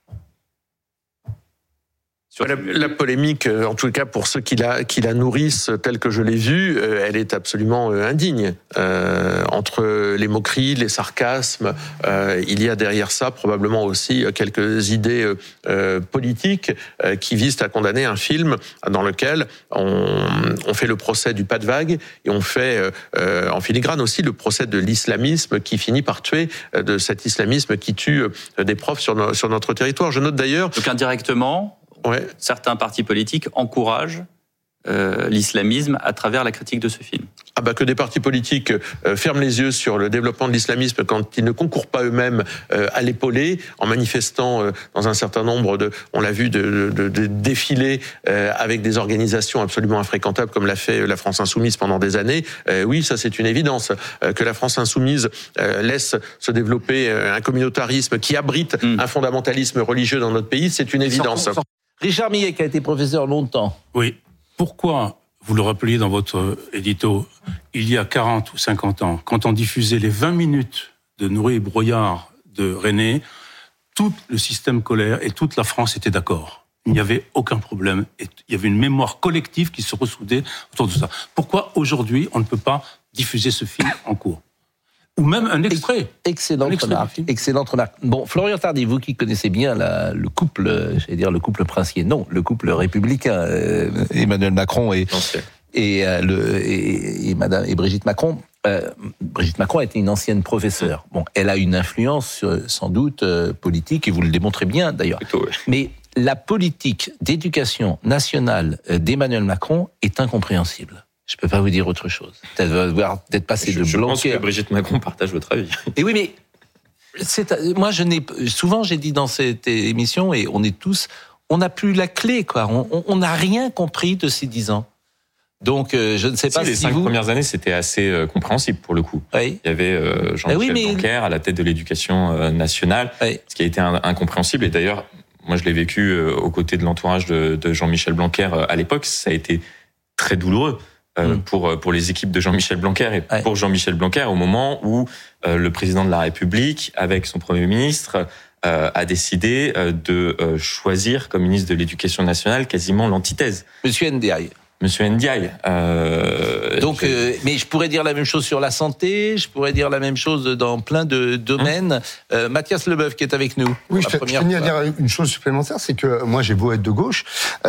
La polémique, en tout cas pour ceux qui la nourrissent, telle que je l'ai vue, elle est absolument indigne. Entre les moqueries, les sarcasmes, il y a derrière ça probablement aussi quelques idées politiques qui visent à condamner un film dans lequel on fait le procès du pas de vague et on fait en filigrane aussi le procès de l'islamisme qui finit par tuer, de cet islamisme qui tue des profs sur notre territoire. Je note d'ailleurs... Donc indirectement... Ouais. Certains partis politiques encouragent l'islamisme à travers la critique de ce film. Ah bah que des partis politiques ferment les yeux sur le développement de l'islamisme quand ils ne concourent pas eux-mêmes à l'épauler, en manifestant dans un certain nombre on l'a vu, de défilés avec des organisations absolument infréquentables comme l'a fait la France Insoumise pendant des années. Oui, ça c'est une évidence. Que la France Insoumise laisse se développer un communautarisme qui abrite un fondamentalisme religieux dans notre pays, c'est une évidence. Richard Millet, qui a été professeur longtemps. Oui. Pourquoi, vous le rappeliez dans votre édito, il y a 40 ou 50 ans, quand on diffusait les 20 minutes de Nourri et Brouillard de René, tout le système scolaire et toute la France étaient d'accord. Il n'y avait aucun problème. Et il y avait une mémoire collective qui se ressoudait autour de ça. Pourquoi aujourd'hui on ne peut pas diffuser ce film en cours ? Ou même un extrait. Excellente remarque. Bon, Florian Tardy, vous qui connaissez bien le couple, j'allais dire le couple princier, non, le couple républicain, Emmanuel Macron et Brigitte Macron. Brigitte Macron a été une ancienne professeure. Bon, elle a une influence sans doute politique, et vous le démontrez bien d'ailleurs. Plutôt, oui. Mais la politique d'éducation nationale d'Emmanuel Macron est incompréhensible. Je peux pas vous dire autre chose. Peut-être passer de Blanquer. Je pense que Brigitte Macron partage votre avis. Et oui, mais souvent j'ai dit dans cette émission, et on n'a plus la clé, quoi. On n'a rien compris de ces 10 ans. Donc, je ne sais pas si les 5 premières années, c'était assez compréhensible pour le coup. Oui. Il y avait Jean-Michel Blanquer à la tête de l'éducation nationale, ce qui a été incompréhensible. Et d'ailleurs, moi, je l'ai vécu aux côtés de l'entourage de Jean-Michel Blanquer à l'époque. Ça a été très douloureux. Pour les équipes de Jean-Michel Blanquer et pour Jean-Michel Blanquer au moment où le président de la République, avec son Premier ministre, a décidé de choisir comme ministre de l'Éducation nationale quasiment l'antithèse. Monsieur Ndiaye. Donc, mais je pourrais dire la même chose sur la santé, je pourrais dire la même chose dans plein de domaines. Mathias Leboeuf qui est avec nous. Oui, je tenais à dire une chose supplémentaire, c'est que moi j'ai beau être de gauche,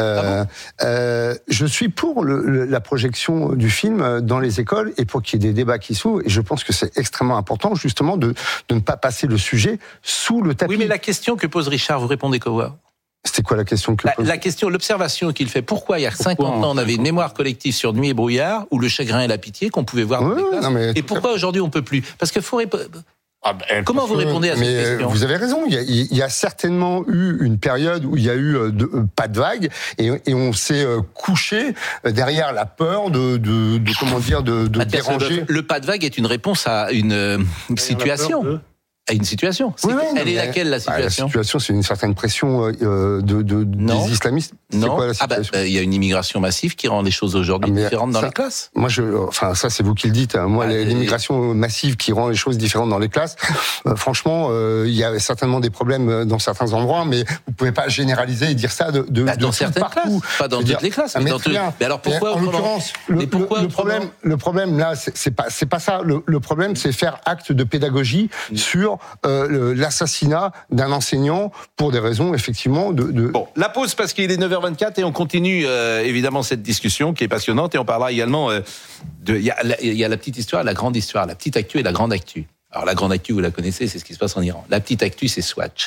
je suis pour la projection du film dans les écoles et pour qu'il y ait des débats qui s'ouvrent. Et je pense que c'est extrêmement important justement de ne pas passer le sujet sous le tapis. Oui, mais la question que pose Richard, vous répondez quoi ? C'était quoi la question que l'observation qu'il fait. Pourquoi il y a 50 ans, on avait une mémoire collective sur Nuit et Brouillard, ou Le Chagrin et la Pitié, qu'on pouvait voir dans les classes, et pourquoi aujourd'hui on peut plus ? Parce qu'il faut comment vous répondez à cette question ? Vous avez raison. Il y a certainement eu une période où il y a eu pas de vague et on s'est couché derrière la peur de déranger. Le pas de vague est une réponse à une situation. À une situation. Elle est laquelle, la situation ? La situation, c'est une certaine pression des islamistes. Non. Quoi, la situation ? Il y a une immigration massive qui rend les choses aujourd'hui différentes dans les classes. Moi, ça, c'est vous qui le dites. Moi, l'immigration massive qui rend les choses différentes dans les classes, franchement, il y a certainement des problèmes dans certains endroits, mais vous pouvez pas généraliser et dire ça dans certaines classes, pas dans toutes les classes. Mais alors pourquoi ? En l'occurrence, le problème là, c'est pas ça. Le problème, c'est faire acte de pédagogie sur l'assassinat d'un enseignant pour des raisons effectivement de... Bon, la pause parce qu'il est 9h24 et on continue évidemment cette discussion qui est passionnante et on parlera également il y a la petite histoire, la grande histoire, la petite actu et la grande actu. Alors la grande actu, vous la connaissez, c'est ce qui se passe en Iran. La petite actu, c'est Swatch.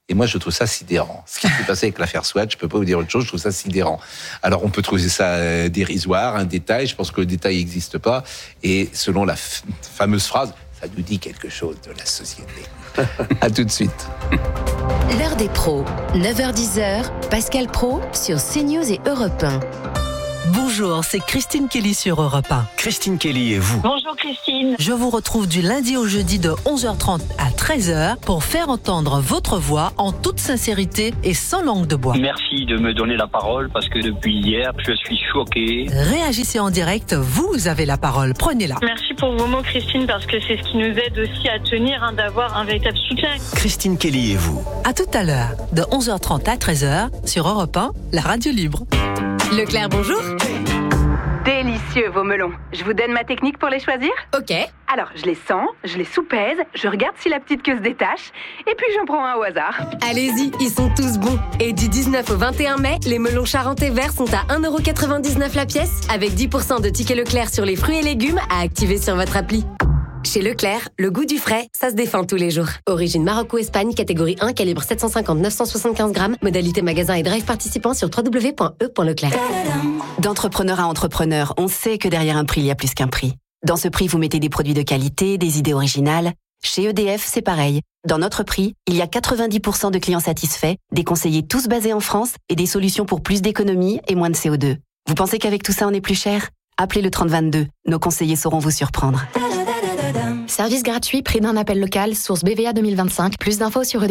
Et moi, je trouve ça sidérant. Ce qui s'est passé avec l'affaire Swatch, je peux pas vous dire autre chose, je trouve ça sidérant. Alors, on peut trouver ça dérisoire, un détail, je pense que le détail n'existe pas. Et selon la fameuse phrase, ça nous dit quelque chose de la société. À tout de suite. L'heure des pros, 9h-10h, Pascal Praud sur CNews et Europe 1. Bonjour, c'est Christine Kelly sur Europe 1. Christine Kelly et vous. Bonjour Christine. Je vous retrouve du lundi au jeudi de 11h30 à 13h pour faire entendre votre voix en toute sincérité et sans langue de bois. Merci de me donner la parole parce que depuis hier, je suis choqué. Réagissez en direct, vous avez la parole, prenez-la. Merci pour vos mots Christine parce que c'est ce qui nous aide aussi à tenir, d'avoir un véritable soutien. Christine Kelly et vous. À tout à l'heure, de 11h30 à 13h sur Europe 1, la radio libre. Leclerc, bonjour. Délicieux vos melons. Je vous donne ma technique pour les choisir ? Ok. Alors, je les sens, je les soupèse, je regarde si la petite queue se détache, et puis j'en prends un au hasard. Allez-y, ils sont tous bons. Et du 19 au 21 mai, les melons charentais verts sont à 1,99€ la pièce, avec 10% de tickets Leclerc sur les fruits et légumes à activer sur votre appli. Chez Leclerc, le goût du frais, ça se défend tous les jours. Origine Maroc-Espagne, catégorie 1, calibre 750-975 grammes. Modalité magasin et drive participant sur www.e.leclerc. D'entrepreneur à entrepreneur, on sait que derrière un prix, il y a plus qu'un prix. Dans ce prix, vous mettez des produits de qualité, des idées originales. Chez EDF, c'est pareil. Dans notre prix, il y a 90% de clients satisfaits, des conseillers tous basés en France et des solutions pour plus d'économie et moins de CO2. Vous pensez qu'avec tout ça, on est plus cher ? Appelez le 3022. Nos conseillers sauront vous surprendre. Service gratuit, prix d'un appel local, source BVA 2025. Plus d'infos sur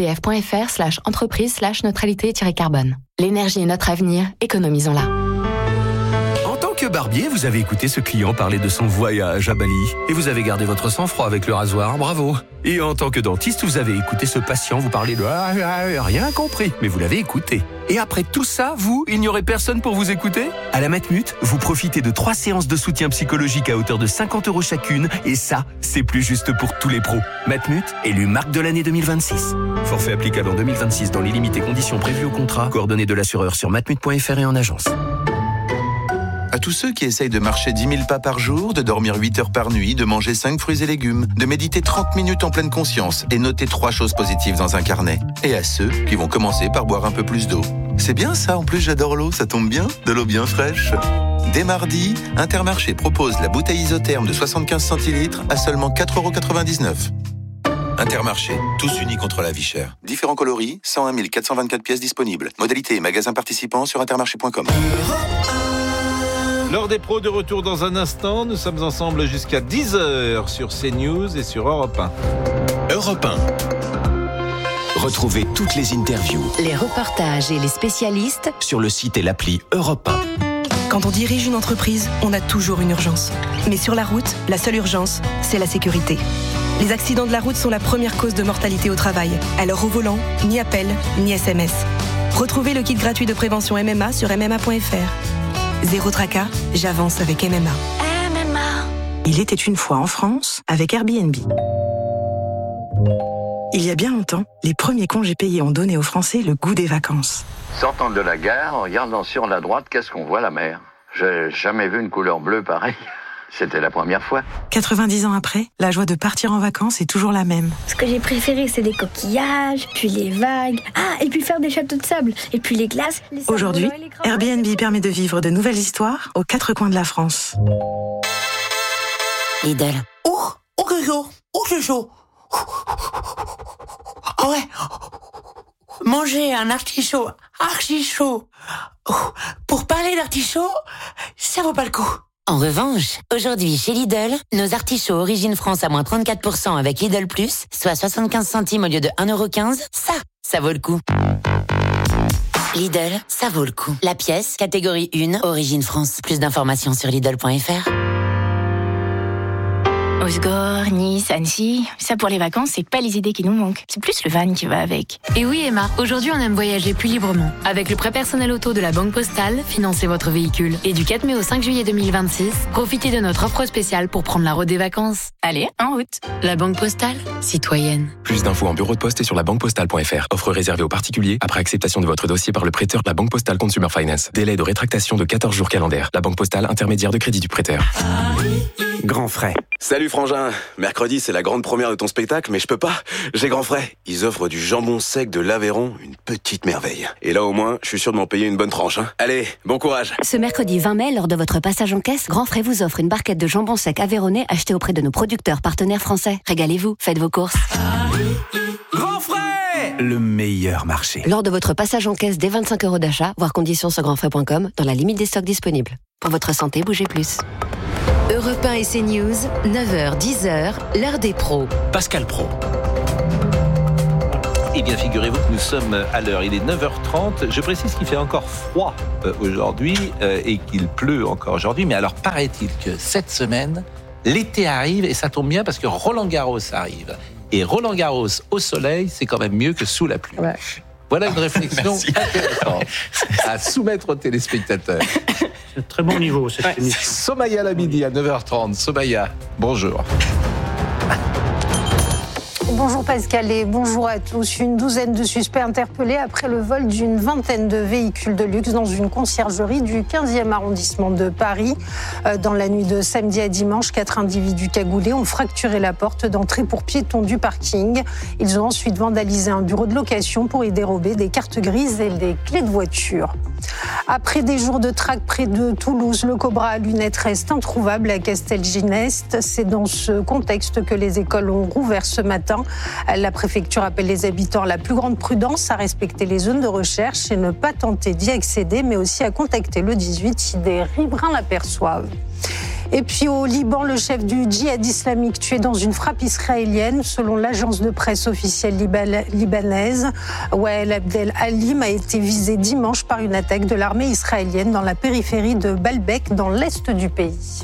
edf.fr/entreprise/neutralité-carbone. L'énergie est notre avenir, économisons-la. En tant que barbier, vous avez écouté ce client parler de son voyage à Bali. Et vous avez gardé votre sang-froid avec le rasoir, bravo. Et en tant que dentiste, vous avez écouté ce patient vous parler de rien compris, mais vous l'avez écouté. Et après tout ça, vous, il n'y aurait personne pour vous écouter ? À la Matmut, vous profitez de 3 séances de soutien psychologique à hauteur de 50€ chacune, et ça, c'est plus juste pour tous les pros. Matmut, élu marque de l'année 2026. Forfait applicable en 2026 dans les limites et conditions prévues au contrat. Coordonnées de l'assureur sur matmut.fr et en agence. À tous ceux qui essayent de marcher 10 000 pas par jour, de dormir 8 heures par nuit, de manger 5 fruits et légumes, de méditer 30 minutes en pleine conscience et noter 3 choses positives dans un carnet. Et à ceux qui vont commencer par boire un peu plus d'eau. C'est bien ça, en plus j'adore l'eau, ça tombe bien, de l'eau bien fraîche. Dès mardi, Intermarché propose la bouteille isotherme de 75 centilitres à seulement 4,99€. Intermarché, tous unis contre la vie chère. Différents coloris, 101 424 pièces disponibles. Modalité et magasins participants sur intermarché.com. L'heure des pros de retour dans un instant. Nous sommes ensemble jusqu'à 10h sur CNews et sur Europe 1. Europe 1. Retrouvez toutes les interviews, les reportages et les spécialistes sur le site et l'appli Europe 1. Quand on dirige une entreprise, on a toujours une urgence. Mais sur la route, la seule urgence, c'est la sécurité. Les accidents de la route sont la première cause de mortalité au travail. Alors au volant, ni appel, ni SMS. Retrouvez le kit gratuit de prévention MMA sur MMA.fr. Zéro tracas, j'avance avec MMA. Il était une fois en France avec Airbnb. Il y a bien longtemps, les premiers congés payés ont donné aux Français le goût des vacances. Sortant de la gare, en regardant sur la droite, qu'est-ce qu'on voit, la mer ? J'ai jamais vu une couleur bleue pareille. C'était la première fois. 90 ans après, la joie de partir en vacances est toujours la même. Ce que j'ai préféré, c'est les coquillages, puis les vagues. Ah, et puis faire des châteaux de sable, et puis les glaces. Aujourd'hui, Airbnb permet de vivre de nouvelles histoires aux 4 coins de la France. Lidl. Oh, que chaud. Oh, c'est chaud. Ah ouais. Manger un artichaut archi chaud. Pour parler d'artichaut, ça vaut pas le coup. En revanche, aujourd'hui chez Lidl, nos artichauts Origine France à moins 34% avec Lidl Plus, soit 75 centimes au lieu de 1,15€, ça vaut le coup. Lidl, ça vaut le coup. La pièce, catégorie 1, Origine France. Plus d'informations sur Lidl.fr. Osgore, Nice, Annecy, ça pour les vacances, c'est pas les idées qui nous manquent. C'est plus le van qui va avec. Et oui Emma, aujourd'hui on aime voyager plus librement. Avec le prêt personnel auto de la Banque Postale, financez votre véhicule. Et du 4 mai au 5 juillet 2026, profitez de notre offre spéciale pour prendre la route des vacances. Allez, en route. La Banque Postale, citoyenne. Plus d'infos en bureau de poste et sur labanquepostale.fr. Offre réservée aux particuliers après acceptation de votre dossier par le prêteur de la Banque Postale Consumer Finance. Délai de rétractation de 14 jours calendaires. La Banque Postale, intermédiaire de crédit du prêteur. Grand Frais. Salut Frangin, mercredi c'est la grande première de ton spectacle, mais je peux pas, j'ai Grand Frais. Ils offrent du jambon sec de l'Aveyron, une petite merveille. Et là au moins, je suis sûr de m'en payer une bonne tranche. Allez, bon courage. Ce mercredi 20 mai, lors de votre passage en caisse, Grand Frais vous offre une barquette de jambon sec aveyronnais achetée auprès de nos producteurs partenaires français. Régalez-vous, faites vos courses. Grand Frais, le meilleur marché. Lors de votre passage en caisse dès 25 € d'achat, voir conditions sur grandfrais.com, dans la limite des stocks disponibles. Pour votre santé, bougez plus. Europe 1 et CNews, 9h, 10h, l'heure des pros. Pascal Pro. Eh bien, figurez-vous que nous sommes à l'heure. Il est 9h30. Je précise qu'il fait encore froid aujourd'hui et qu'il pleut encore aujourd'hui. Mais alors, paraît-il que cette semaine, l'été arrive et ça tombe bien parce que Roland-Garros arrive. Et Roland-Garros au soleil, c'est quand même mieux que sous la pluie. Ouais. Voilà une réflexion intéressante à soumettre aux téléspectateurs. C'est un très bon niveau, cette émission. Somaya Labidi à 9h30. Somaya, bonjour. Bonjour Pascal et bonjour à tous. Une douzaine de suspects interpellés après le vol d'une vingtaine de véhicules de luxe dans une conciergerie du 15e arrondissement de Paris. Dans la nuit de samedi à dimanche, 4 individus cagoulés ont fracturé la porte d'entrée pour piétons du parking. Ils ont ensuite vandalisé un bureau de location pour y dérober des cartes grises et des clés de voiture. Après des jours de traque près de Toulouse, le cobra à lunettes reste introuvable à Castelginest. C'est dans ce contexte que les écoles ont rouvert ce matin. La préfecture appelle les habitants à la plus grande prudence, à respecter les zones de recherche et ne pas tenter d'y accéder, mais aussi à contacter le 18 si des riverains l'aperçoivent. Et puis au Liban, le chef du djihad islamique tué dans une frappe israélienne. Selon l'agence de presse officielle libanaise, Wael Abdel Halim a été visé dimanche par une attaque de l'armée israélienne dans la périphérie de Baalbek, dans l'est du pays.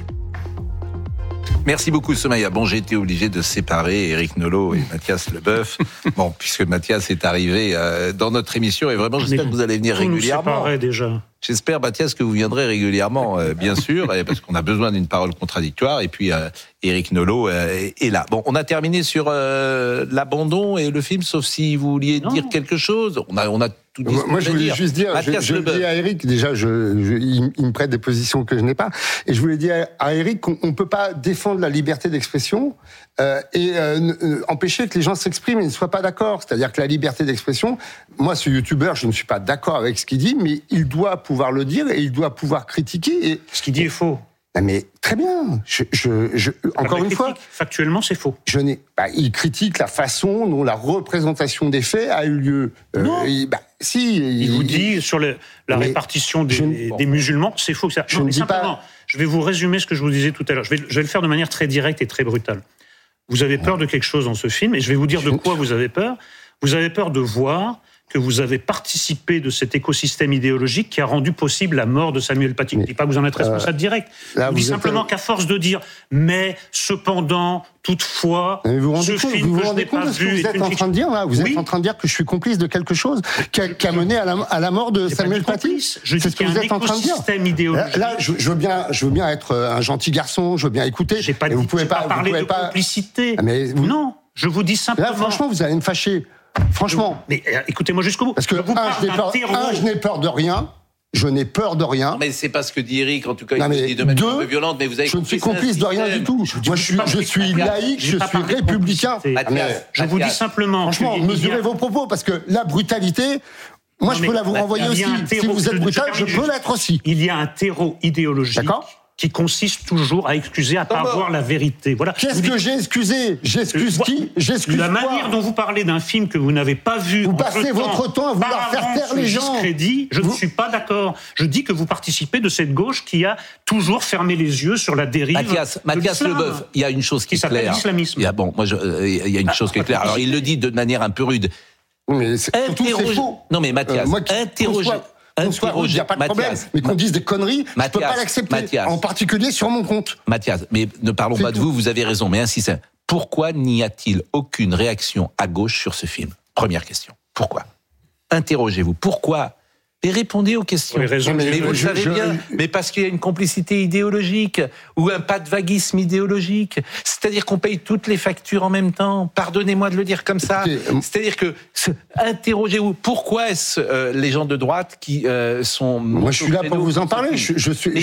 Merci beaucoup, Somaya. Bon, j'ai été obligé de séparer Éric Nolot et Mathias Leboeuf. Bon, puisque Mathias est arrivé dans notre émission et vraiment, j'espère que vous allez venir régulièrement. Nous séparer déjà. J'espère, Mathias, que vous viendrez régulièrement, bien sûr, parce qu'on a besoin d'une parole contradictoire. Et puis, Éric Nolot est là. Bon, on a terminé sur l'abandon et le film, sauf si vous vouliez dire quelque chose. On a tout dit. Moi, je voulais juste dire, je le dis à Éric, déjà, il me prête des positions que je n'ai pas. Et je voulais dire à Éric qu'on ne peut pas défendre la liberté d'expression et empêcher que les gens s'expriment et ne soient pas d'accord. C'est-à-dire que la liberté d'expression, moi, ce youtubeur, je ne suis pas d'accord avec ce qu'il dit, mais il doit pouvoir le dire et il doit pouvoir critiquer. Et ce qu'il dit est faux. Mais très bien. Encore une fois, factuellement, c'est faux. Il critique la façon dont la représentation des faits a eu lieu. Non. Il vous dit sur la répartition des musulmans, c'est faux. Je vais vous résumer ce que je vous disais tout à l'heure. Je vais le faire de manière très directe et très brutale. Vous avez peur de quelque chose dans ce film, et je vais vous dire de quoi vous avez peur. Vous avez peur de voir que vous avez participé de cet écosystème idéologique qui a rendu possible la mort de Samuel Paty. Je ne dis pas que vous en êtes responsable direct. Je vous dis simplement qu'à force de dire « mais, cependant, toutefois, ce film que je n'ai pas vu... » Vous êtes en train de dire, là, vous êtes en train de dire que je suis complice de quelque chose qui a mené à la mort de Samuel Paty. Je dis qu'il y a un écosystème idéologique. Là, je veux bien être un gentil garçon, je veux bien écouter. Je n'ai pas parlé de complicité. Non, je vous dis simplement... Là, franchement, vous allez me fâcher. Franchement. Mais écoutez-moi jusqu'au bout. Parce que, je n'ai peur de rien. Je n'ai peur de rien. Non, mais c'est pas ce que dit Eric, en tout cas, il dit de manière un peu violente, mais vous avez je ne suis complice de rien du tout. Moi, je suis laïque, je suis républicain. Je vous dis simplement. Franchement, mesurez vos propos, parce que la brutalité, moi, je peux la vous renvoyer aussi. Si vous êtes brutal, je peux l'être aussi. Il y a un terreau idéologique. D'accord ? Qui consiste toujours à excuser, à ne pas voir la vérité. Voilà. Qu'est-ce que j'ai excusé ? J'excuse qui ? J'excuse la manière dont vous parlez d'un film que vous n'avez pas vu. Vous passez votre temps à vouloir faire taire les gens. Je ne suis pas d'accord. Je dis que vous participez de cette gauche qui a toujours fermé les yeux sur la dérive. Mathias Leboeuf, il y a une chose qui est claire. L'islamisme. Il y a une chose qui est claire. Alors il le dit de manière un peu rude. Mais c'est faux. Non mais Mathias, interrogez. Il n'y a pas de problème, mais qu'on dise des conneries, je ne peux pas l'accepter, en particulier sur mon compte. Mathias, mais ne parlons pas de vous avez raison, mais ainsi c'est. Pourquoi n'y a-t-il aucune réaction à gauche sur ce film ? Première question. Pourquoi ? Interrogez-vous. Pourquoi ? et répondez aux questions. Mais vous le savez bien, mais parce qu'il y a une complicité idéologique ou un pas de vaguisme idéologique. C'est-à-dire qu'on paye toutes les factures en même temps. Pardonnez-moi de le dire comme ça. C'est-à-dire que interrogez-vous. Pourquoi est-ce les gens de droite qui sont... Moi, je suis là pour vous en parler. Pourquoi ?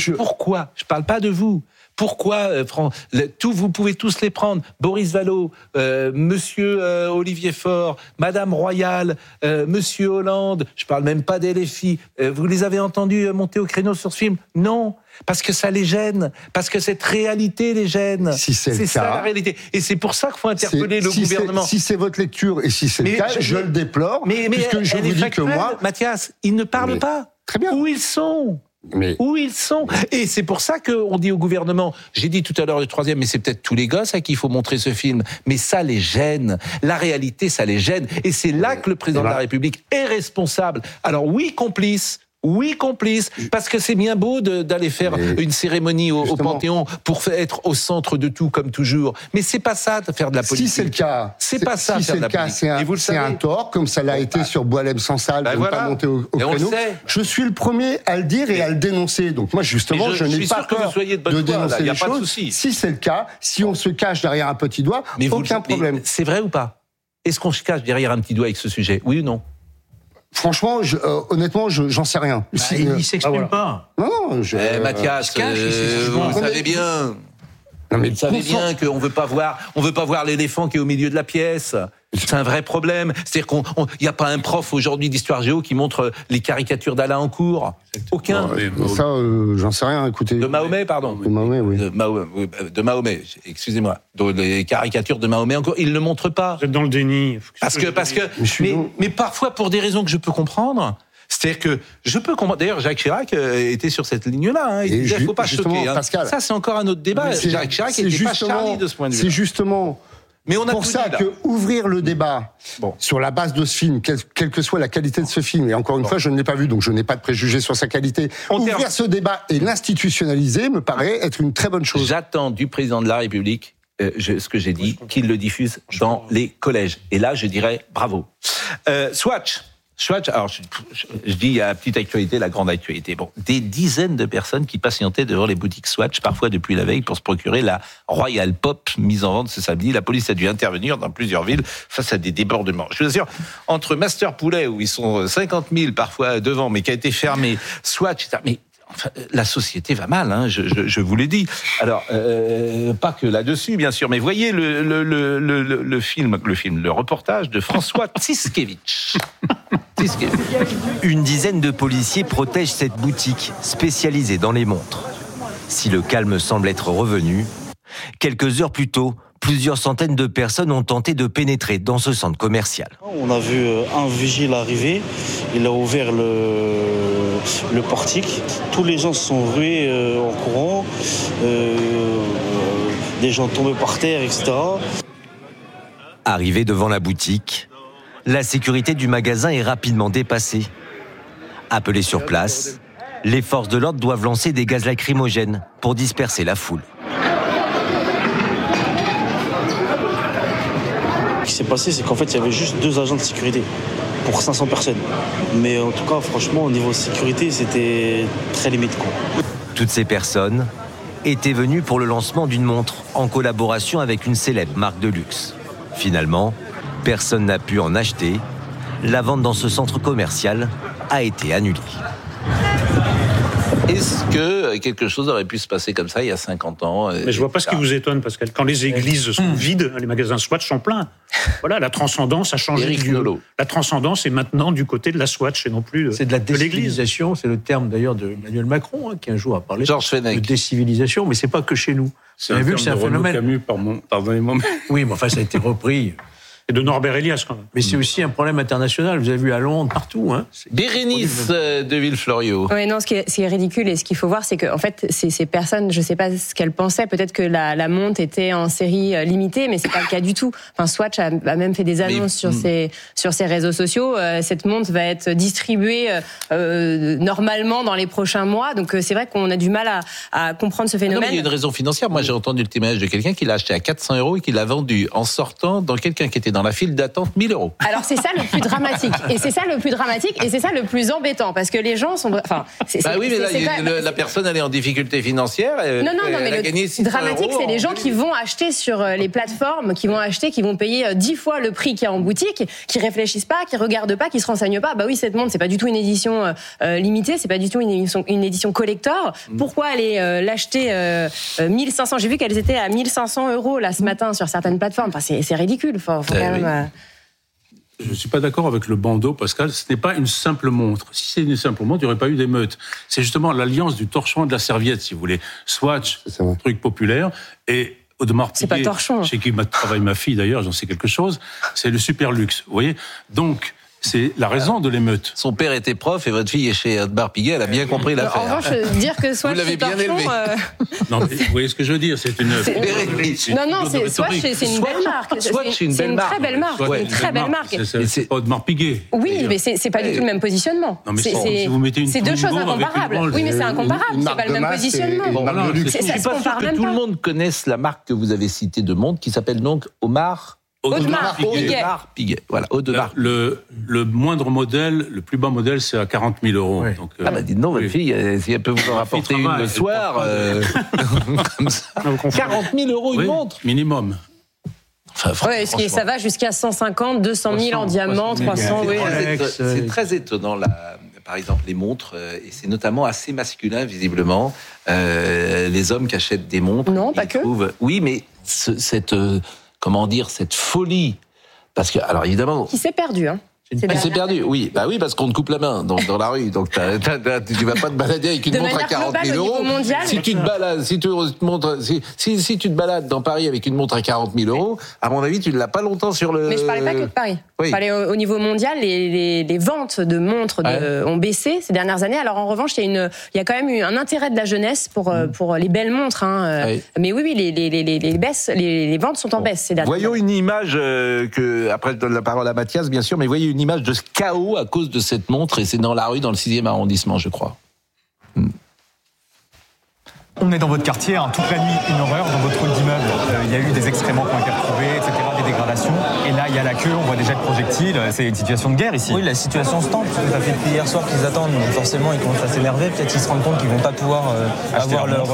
Je parle pas de vous. Pourquoi vous pouvez tous les prendre. Boris Vallaud, Monsieur Olivier Faure, Madame Royal, Monsieur Hollande. Je parle même pas des LFI. Vous les avez entendus monter au créneau sur ce film ? Non, parce que ça les gêne, parce que cette réalité les gêne. Si c'est ça le cas, la réalité. Et c'est pour ça qu'il faut interpeller le gouvernement. Si c'est votre lecture et si c'est le cas, je le déplore. Puisque je vous dis que moi, Mathias, ils ne parlent pas. Très bien. Où ils sont ? Où ils sont. Et c'est pour ça qu'on dit au gouvernement, j'ai dit tout à l'heure le troisième, mais c'est peut-être tous les gosses à qui il faut montrer ce film, mais ça les gêne. La réalité, ça les gêne. Et c'est là que le président de la République est responsable. Alors oui, complice, parce que c'est bien beau d'aller faire une cérémonie au Panthéon pour être au centre de tout comme toujours. Mais c'est pas ça de faire de la politique. Si c'est le cas, c'est un tort, comme ça l'a été sur Boilem Sansal, de ne pas monter au créneau. Je suis le premier à le dire et à le dénoncer. Donc moi, justement, je n'ai pas peur de dénoncer les choses. Si c'est le cas, si on se cache derrière un petit doigt, aucun problème. C'est vrai ou pas ? Est-ce qu'on se cache derrière un petit doigt avec ce sujet ? Oui ou non ? Franchement, honnêtement, j'en sais rien. Il s'exprime pas. Non, Mathias, vous savez bien. Non, mais vous savez bien qu'on veut pas voir l'éléphant qui est au milieu de la pièce. C'est un vrai problème. C'est-à-dire qu'il n'y a pas un prof aujourd'hui d'histoire géo qui montre les caricatures d'Alain en cours. Aucun. Ça, j'en sais rien. Écoutez. De Mahomet, pardon. De Mahomet, oui. De Mahomet. Excusez-moi. Les caricatures de Mahomet encore, ils ne le montrent pas. Vous êtes dans le déni. Mais parfois pour des raisons que je peux comprendre. C'est-à-dire que je peux comprendre. D'ailleurs, Jacques Chirac était sur cette ligne-là. Il disait, il ne faut pas choquer. Pascal, ça, c'est encore un autre débat. Jacques Chirac n'était pas Charlie de ce point de vue. C'est justement pour ça que ouvrir le débat sur la base de ce film, quelle que soit la qualité de ce film, et encore une fois, je ne l'ai pas vu, donc je n'ai pas de préjugés sur sa qualité. Ouvrir ce débat et l'institutionnaliser me paraît être une très bonne chose. J'attends du président de la République ce que j'ai dit, qu'il le diffuse dans les collèges. Et là, je dirais bravo. Swatch, alors je dis la petite actualité, la grande actualité. Bon, des dizaines de personnes qui patientaient devant les boutiques Swatch, parfois depuis la veille, pour se procurer la Royal Pop mise en vente ce samedi. La police a dû intervenir dans plusieurs villes face à des débordements. Je vous assure, entre Master Poulet, où ils sont 50 000 parfois devant, mais qui a été fermé, Swatch, mais enfin, la société va mal, hein, je vous l'ai dit. Alors, pas que là-dessus, bien sûr, mais voyez le reportage de François Tiskevitch. Une dizaine de policiers protègent cette boutique spécialisée dans les montres. Si le calme semble être revenu, quelques heures plus tôt, plusieurs centaines de personnes ont tenté de pénétrer dans ce centre commercial. On a vu un vigile arriver, il a ouvert le portique. Tous les gens se sont rués en courant, des gens tombés par terre, etc. Arrivé devant la boutique, la sécurité du magasin est rapidement dépassée. Appelés sur place, les forces de l'ordre doivent lancer des gaz lacrymogènes pour disperser la foule. Ce qui s'est passé, c'est qu'en fait, il y avait juste 2 agents de sécurité pour 500 personnes. Mais en tout cas, franchement, au niveau sécurité, c'était très limite, quoi. Toutes ces personnes étaient venues pour le lancement d'une montre en collaboration avec une célèbre marque de luxe. Finalement, personne n'a pu en acheter. La vente dans ce centre commercial a été annulée. Est-ce que quelque chose aurait pu se passer comme ça il y a 50 ans Mais je vois pas ce qui vous étonne, Pascal. Quand les églises sont vides, les magasins Swatch sont pleins. Voilà, la transcendance a changé de lieu. La transcendance est maintenant du côté de la Swatch et non plus de l'église. C'est de la décivilisation, c'est le terme d'ailleurs de Emmanuel Macron, qui un jour a parlé de décivilisation, mais c'est pas que chez nous. C'est un phénomène. Camus, pardonnez-moi. Oui, mais enfin, ça a été repris. Et de Norbert Elias, quand même. Mais c'est aussi un problème international. Vous avez vu à Londres, partout. Hein. Bérénice de Villefloriot. Oui, non, ce qui est ridicule et ce qu'il faut voir, c'est que en fait, ces personnes, je ne sais pas ce qu'elles pensaient. Peut-être que la montre était en série limitée, mais c'est pas le cas du tout. Enfin, Swatch a même fait des annonces sur ses réseaux sociaux. Cette montre va être distribuée normalement dans les prochains mois. Donc c'est vrai qu'on a du mal à comprendre ce phénomène. Non, mais il y a une raison financière. Moi, j'ai entendu le témoignage de quelqu'un qui l'a acheté à 400 € et qui l'a vendu en sortant dans quelqu'un qui était fait dans la file d'attente 1 000 €. Alors c'est ça le plus dramatique. Et c'est ça le plus embêtant. Parce que les gens sont... Enfin, oui, mais là, la personne, elle est en difficulté financière. Non, mais le dramatique, c'est les gens qui vont acheter sur les plateformes, qui vont payer 10 fois le prix qu'il y a en boutique, qui réfléchissent pas, qui regardent pas, qui se renseignent pas. Bah oui, cette montre, c'est pas du tout une édition limitée, c'est pas du tout une édition collector. Pourquoi aller l'acheter 1500? J'ai vu qu'elles étaient à 1500 € là ce matin sur certaines plateformes. Enfin, c'est ridicule. Faut quand même. Je ne suis pas d'accord avec le bandeau, Pascal. Ce n'est pas une simple montre. Si c'est une simple montre, il n'y aurait pas eu d'émeute. C'est justement l'alliance du torchon et de la serviette, si vous voulez. Swatch, un truc populaire, et Audemars Piguet, chez qui travaille ma fille d'ailleurs, j'en sais quelque chose, c'est le super luxe. Vous voyez ? Donc, c'est la raison de l'émeute. Son père était prof et votre fille est chez Audemars Piguet, elle a bien compris l'affaire. En revanche, dire que Swatch, vous l'avez bien élevé. Non, mais vous voyez ce que je veux dire, c'est une... Swatch, c'est une belle marque. Swatch, c'est une très belle marque. Une très belle marque. C'est pas Audemars Piguet. Oui, mais c'est pas du tout le même positionnement. Non, mais si vous mettez une c'est deux choses incomparables. Oui, mais c'est incomparable, c'est pas le même positionnement. Je suis pas sûr que tout le monde connaisse la marque que vous avez citée de montre, qui s'appelle donc Audemars Piguet. Voilà, Audemars. Le moindre modèle, le plus bas modèle, c'est à 40 000 €. Oui. Donc, dites non, votre fille, si elle peut vous en rapporter une le soir, comme ça. 40 000 € une montre minimum. Ça va jusqu'à 150, 200 000 en diamant, 300, oui. C'est très étonnant, par exemple, les montres, et c'est notamment assez masculin, visiblement. Les hommes qui achètent des montres. Non, pas que. Oui, mais cette folie, parce que, alors évidemment... Qui s'est perdu, hein. C'est perdu, oui. Bah oui, parce qu'on te coupe la main dans la rue. Donc tu vas pas te balader avec une montre à 40 000 €. Si tu te balades dans Paris avec une montre à 40 000 €, à mon avis, tu ne l'as pas longtemps sur le... Mais je parlais pas que de Paris. Oui. Je parlais au niveau mondial, les ventes de montres ont baissé ces dernières années. Alors en revanche, il y a quand même eu un intérêt de la jeunesse pour les belles montres. Hein. Oui. Mais oui, les ventes sont en baisse ces dernières années. Voyons une image après je donne la parole à Mathias, bien sûr, mais voyez une image de ce chaos à cause de cette montre, et c'est dans la rue, dans le 6e arrondissement, je crois. On est dans votre quartier, toute la nuit, une horreur. Dans votre hall d'immeuble, il y a eu des excréments qui ont été retrouvés, etc., des dégradations. Et là, il y a la queue, on voit des jets de projectiles. C'est une situation de guerre ici. Oui, la situation se tend. Ça fait depuis hier soir qu'ils attendent. Donc forcément, ils commencent à s'énerver. Peut-être qu'ils se rendent compte qu'ils ne vont pas pouvoir avoir leur...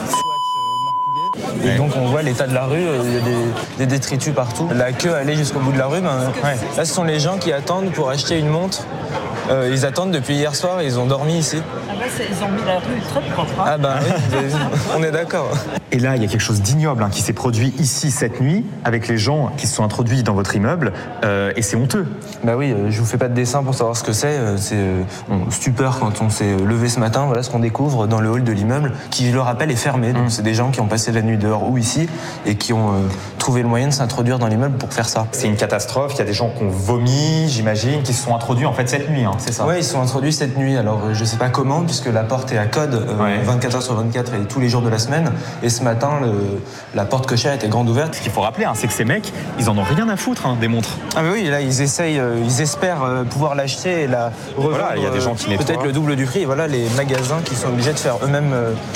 Et donc on voit l'état de la rue, il y a des détritus partout. La queue allait jusqu'au bout de la rue. Là, ce sont les gens qui attendent pour acheter une montre. Ils attendent depuis hier soir et ils ont dormi ici. Ils ont mis la rue très propre. Ah oui, on est d'accord. Et là, il y a quelque chose d'ignoble qui s'est produit ici cette nuit avec les gens qui se sont introduits dans votre immeuble et c'est honteux. Oui, je vous fais pas de dessin pour savoir ce que c'est. C'est stupeur quand on s'est levé ce matin. Voilà ce qu'on découvre dans le hall de l'immeuble qui, je le rappelle, est fermé. Donc c'est des gens qui ont passé la nuit dehors ou ici et qui ont trouvé le moyen de s'introduire dans l'immeuble pour faire ça. C'est une catastrophe. Il y a des gens qui ont vomi, j'imagine, qui se sont introduits en fait cette nuit. C'est ça. Oui, ils se sont introduits cette nuit. Alors je sais pas comment, puisque la porte est à code 24 heures sur 24 et tous les jours de la semaine. Et ce matin, la porte cochère était grande ouverte. Ce qu'il faut rappeler, c'est que ces mecs, ils en ont rien à foutre des montres. Oui, là ils espèrent pouvoir l'acheter et la revendre. Voilà, il y a des gens qui nettoient. Peut-être le double du prix. Et voilà les magasins qui sont obligés de faire eux-mêmes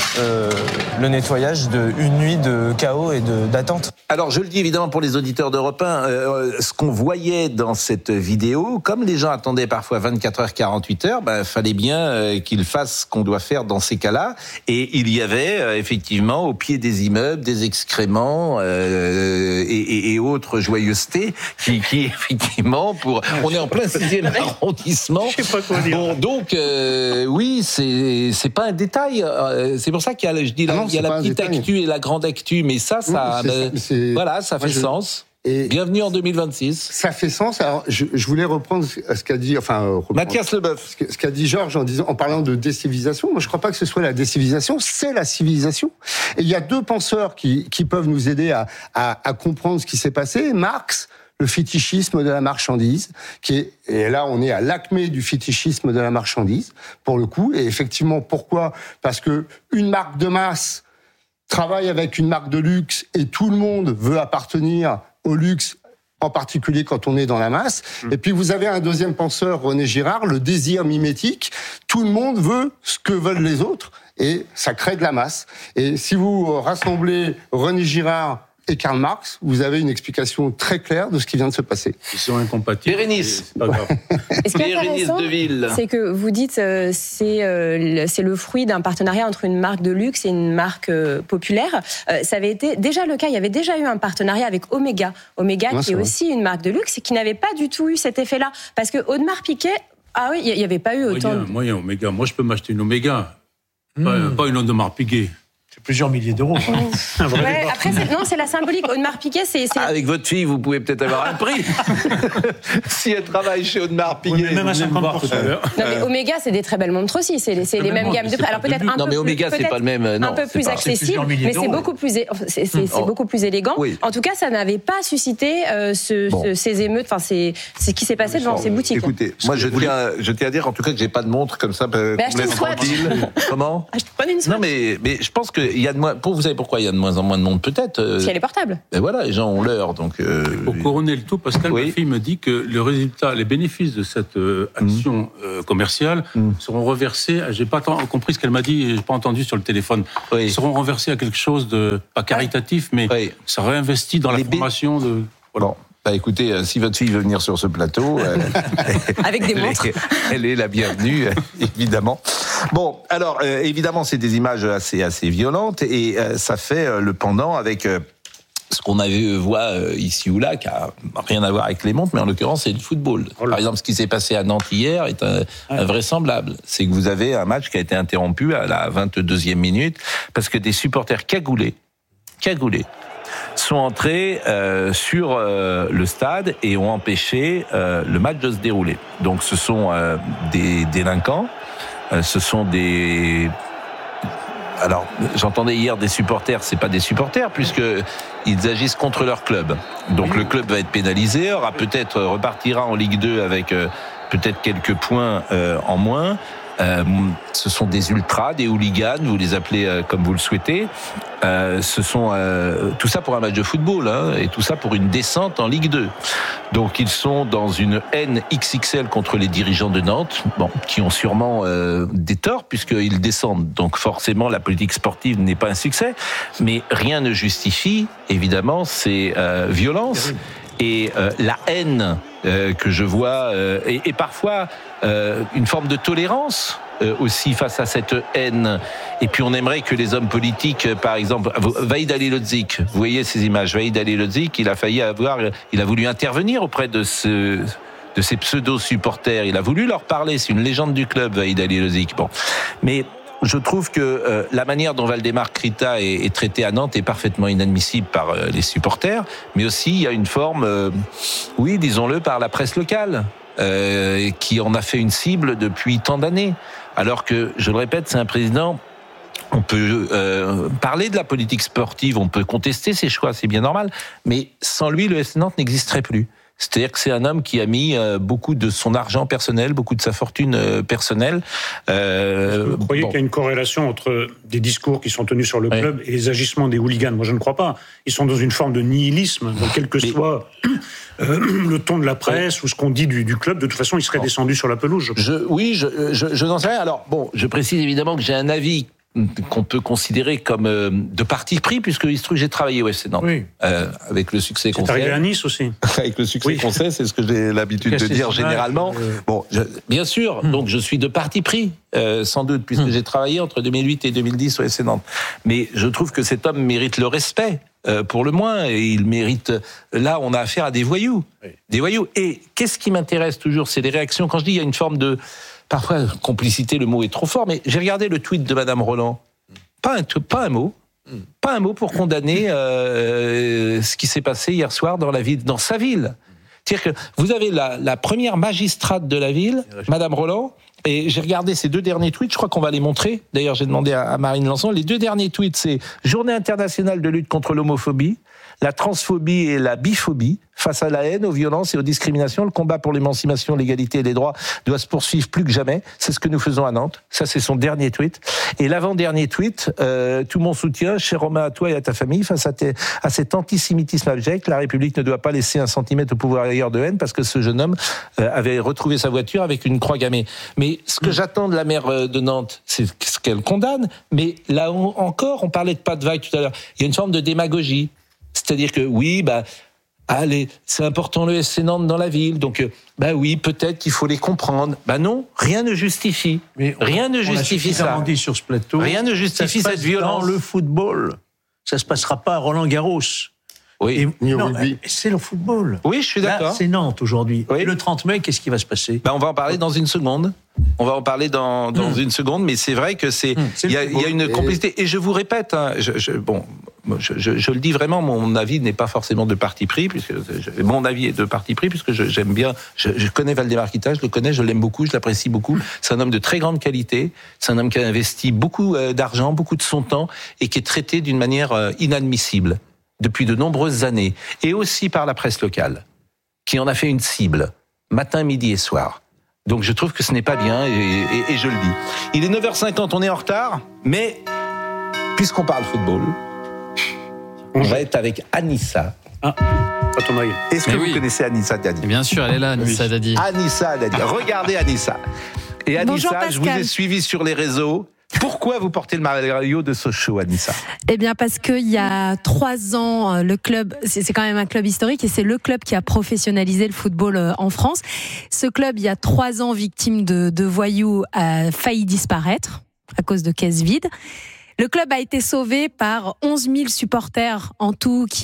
le nettoyage d'une nuit de chaos et d'attente. Alors je le dis évidemment pour les auditeurs d'Europe 1, ce qu'on voyait dans cette vidéo, comme les gens attendaient parfois 24 heures, 48 heures, fallait bien qu'ils fassent ce qu'on doit faire dans ces cas-là. Et il y avait effectivement au pied des immeubles des excréments et autres joyeusetés qui effectivement on est en plein 6e arrondissement. Je sais pas quoi dire. Bon, donc oui, c'est pas un détail. C'est pour ça qu'il y a, il y a la petite actu et la grande actu, mais ça fait sens. Et bienvenue en 2026. Ça fait sens. Alors, je voulais reprendre ce qu'a dit, Mathias Leboeuf. Ce qu'a dit Georges en parlant de décivilisation. Moi, je crois pas que ce soit la décivilisation, c'est la civilisation. Et il y a deux penseurs qui peuvent nous aider à comprendre ce qui s'est passé. Marx, le fétichisme de la marchandise, et là, on est à l'acmé du fétichisme de la marchandise, pour le coup. Et effectivement, pourquoi? Parce que une marque de masse travaille avec une marque de luxe et tout le monde veut appartenir au luxe, en particulier quand on est dans la masse. Et puis vous avez un deuxième penseur, René Girard, le désir mimétique. Tout le monde veut ce que veulent les autres et ça crée de la masse. Et si vous rassemblez René Girard et Karl Marx, vous avez une explication très claire de ce qui vient de se passer. Ils sont incompatibles. Bérénice. C'est pas grave. Et ce qui est intéressant, c'est que vous dites c'est le fruit d'un partenariat entre une marque de luxe et une marque populaire. Ça avait été déjà le cas. Il y avait déjà eu un partenariat avec Omega. Omega, qui est aussi une marque de luxe et qui n'avait pas du tout eu cet effet-là. Parce que Audemars Piguet, il n'y avait pas eu autant... Moyen Omega. Moi, je peux m'acheter une Omega. Pas une Audemars Piguet. C'est plusieurs milliers d'euros. Ouais, après, c'est la symbolique. Audemars Piguet, c'est... Avec votre fille, vous pouvez peut-être avoir un prix. Si elle travaille chez Audemars Piguet. Oui, même à 50%. Non, mais Omega, c'est des très belles montres aussi. C'est les mêmes gammes de prix. Alors peut-être un peu mais Omega, c'est pas le même. Un peu plus accessible, mais c'est beaucoup plus, beaucoup plus élégant. Oui. En tout cas, ça n'avait pas suscité ces émeutes. Enfin, c'est ce qui s'est passé devant ces boutiques. Écoutez, moi, je tiens à dire en tout cas que j'ai pas de montre comme ça. Achetez une Swatch. Comment ? Prenez une Swatch. Non, mais je pense que il y a de moins. Vous savez pourquoi il y a de moins en moins de monde, peut-être. Si elle est portable. Et voilà, les gens ont l'heure, donc. Pour couronner le tout, Pascal, ma fille me dit que le résultat, les bénéfices de cette action commerciale seront reversés. J'ai pas compris ce qu'elle m'a dit, j'ai pas entendu sur le téléphone. Ils seront reversés à quelque chose de pas caritatif, mais ça réinvestit dans la formation de. Voilà. Bon. Bah écoutez, si votre fille veut venir sur ce plateau, avec des montres, elle est la bienvenue, évidemment. Bon, alors évidemment, c'est des images assez violentes et ça fait le pendant avec ce qu'on avait voit ici ou là, qui a rien à voir avec les montres, mais en l'occurrence, c'est le football. Par exemple, ce qui s'est passé à Nantes hier est invraisemblable. C'est que vous avez un match qui a été interrompu à la 22e minute parce que des supporters cagoulés, sont entrés sur le stade et ont empêché le match de se dérouler. Donc ce sont des délinquants, ce sont des... Alors, j'entendais hier des supporters, c'est pas des supporters, puisqu'ils agissent contre leur club. Donc le club va être pénalisé, repartira en Ligue 2 avec peut-être quelques points en moins. Ce sont des ultras, des hooligans, vous les appelez comme vous le souhaitez. Ce sont tout ça pour un match de football, et tout ça pour une descente en Ligue 2. Donc ils sont dans une haine XXL contre les dirigeants de Nantes, qui ont sûrement des torts puisqu'ils descendent. Donc forcément la politique sportive n'est pas un succès, mais rien ne justifie évidemment ces violences. Et la haine que je vois, et parfois une forme de tolérance aussi face à cette haine. Et puis on aimerait que les hommes politiques, par exemple, Vahid Halilhodžić, vous voyez ces images, Vahid Halilhodžić, il a voulu intervenir auprès de ces pseudo-supporters, il a voulu leur parler, c'est une légende du club, Vahid Halilhodžić. Bon, mais je trouve que la manière dont Valdemar Krita est traité à Nantes est parfaitement inadmissible par les supporters, mais aussi il y a une forme, oui, disons-le, par la presse locale, qui en a fait une cible depuis tant d'années. Alors que, je le répète, c'est un président... On peut parler de la politique sportive, on peut contester ses choix, c'est bien normal, mais sans lui, le FC Nantes n'existerait plus. C'est-à-dire que c'est un homme qui a mis beaucoup de son argent personnel, beaucoup de sa fortune personnelle. Vous croyez qu'il y a une corrélation entre des discours qui sont tenus sur le club et les agissements des hooligans ? Moi, je ne crois pas. Ils sont dans une forme de nihilisme. Donc, quel que soit le ton de la presse ou ce qu'on dit du club, de toute façon, ils seraient descendus sur la pelouse. Je n'en sais rien. Alors, je précise évidemment que j'ai un avis qu'on peut considérer comme de parti pris, puisqu'il se trouve que j'ai travaillé au FC Nantes, avec le succès qu'on sait. C'est arrivé à Nice aussi. Avec le succès qu'on sait, c'est ce que j'ai l'habitude de dire généralement. Bon, bien sûr, donc je suis de parti pris, sans doute, puisque j'ai travaillé entre 2008 et 2010 au FC Nantes. Mais je trouve que cet homme mérite le respect, pour le moins, et il mérite... Là, on a affaire à des voyous. Des voyous. Et qu'est-ce qui m'intéresse toujours, c'est les réactions. Quand je dis il y a une forme de... Parfois, complicité, le mot est trop fort, mais j'ai regardé le tweet de Madame Roland. Pas un mot pour condamner ce qui s'est passé hier soir dans sa ville. C'est-à-dire que vous avez la première magistrate de la ville, Madame Roland, et j'ai regardé ces 2 derniers tweets, je crois qu'on va les montrer. D'ailleurs, j'ai demandé à Marine Lançon. Les 2 derniers tweets, c'est Journée internationale de lutte contre l'homophobie, la transphobie et la biphobie. Face à la haine, aux violences et aux discriminations, le combat pour l'émancipation, l'égalité et les droits doit se poursuivre plus que jamais. C'est ce que nous faisons à Nantes. Ça, c'est son dernier tweet. Et l'avant-dernier tweet, tout mon soutien, cher Romain, à toi et à ta famille, face à cet antisémitisme abject. La République ne doit pas laisser un centimètre au pouvoir ailleurs de haine, parce que ce jeune homme avait retrouvé sa voiture avec une croix gammée. Mais ce que j'attends de la maire de Nantes, c'est ce qu'elle condamne. Mais là encore, on parlait de pas de vague tout à l'heure. Il y a une forme de démagogie. C'est-à-dire que oui, allez, c'est important le SC Nantes dans la ville, donc oui, peut-être qu'il faut les comprendre. Non, rien ne justifie. Rien ne justifie ça. Dit sur ce plateau. Rien ne justifie cette violence. Dans le football, ça se passera pas à Roland-Garros. Oui, c'est le football. Oui, je suis d'accord. Là, c'est Nantes aujourd'hui. Oui. Le 30 mai, qu'est-ce qui va se passer ? On va en parler dans une seconde. Une seconde, mais c'est vrai que il y a une complicité. Et je vous répète, je le dis vraiment, mon avis n'est pas forcément de parti pris, mon avis est de parti pris, puisque j'aime bien, je connais Valdemar Kita, je l'aime beaucoup, je l'apprécie beaucoup. C'est un homme de très grande qualité, c'est un homme qui a investi beaucoup d'argent, beaucoup de son temps, et qui est traité d'une manière inadmissible depuis de nombreuses années, et aussi par la presse locale, qui en a fait une cible, matin, midi et soir. Donc je trouve que ce n'est pas bien, et je le dis. Il est 9h50, on est en retard, mais puisqu'on parle football, on va être avec Anissa. Est-ce que vous connaissez Anissa Dadi ? Bien sûr, elle est là, Anissa Dadi. Anissa Dadi. Regardez Anissa. Et Anissa, Bonjour, je vous ai suivi sur les réseaux. Pourquoi vous portez le maillot de Sochaux, Anissa ? Eh bien, parce qu'il y a 3 ans, le club, c'est quand même un club historique et c'est le club qui a professionnalisé le football en France. Ce club, il y a 3 ans, victime de voyous, a failli disparaître à cause de caisses vides. Le club a été sauvé par 11 000 supporters en tout, qui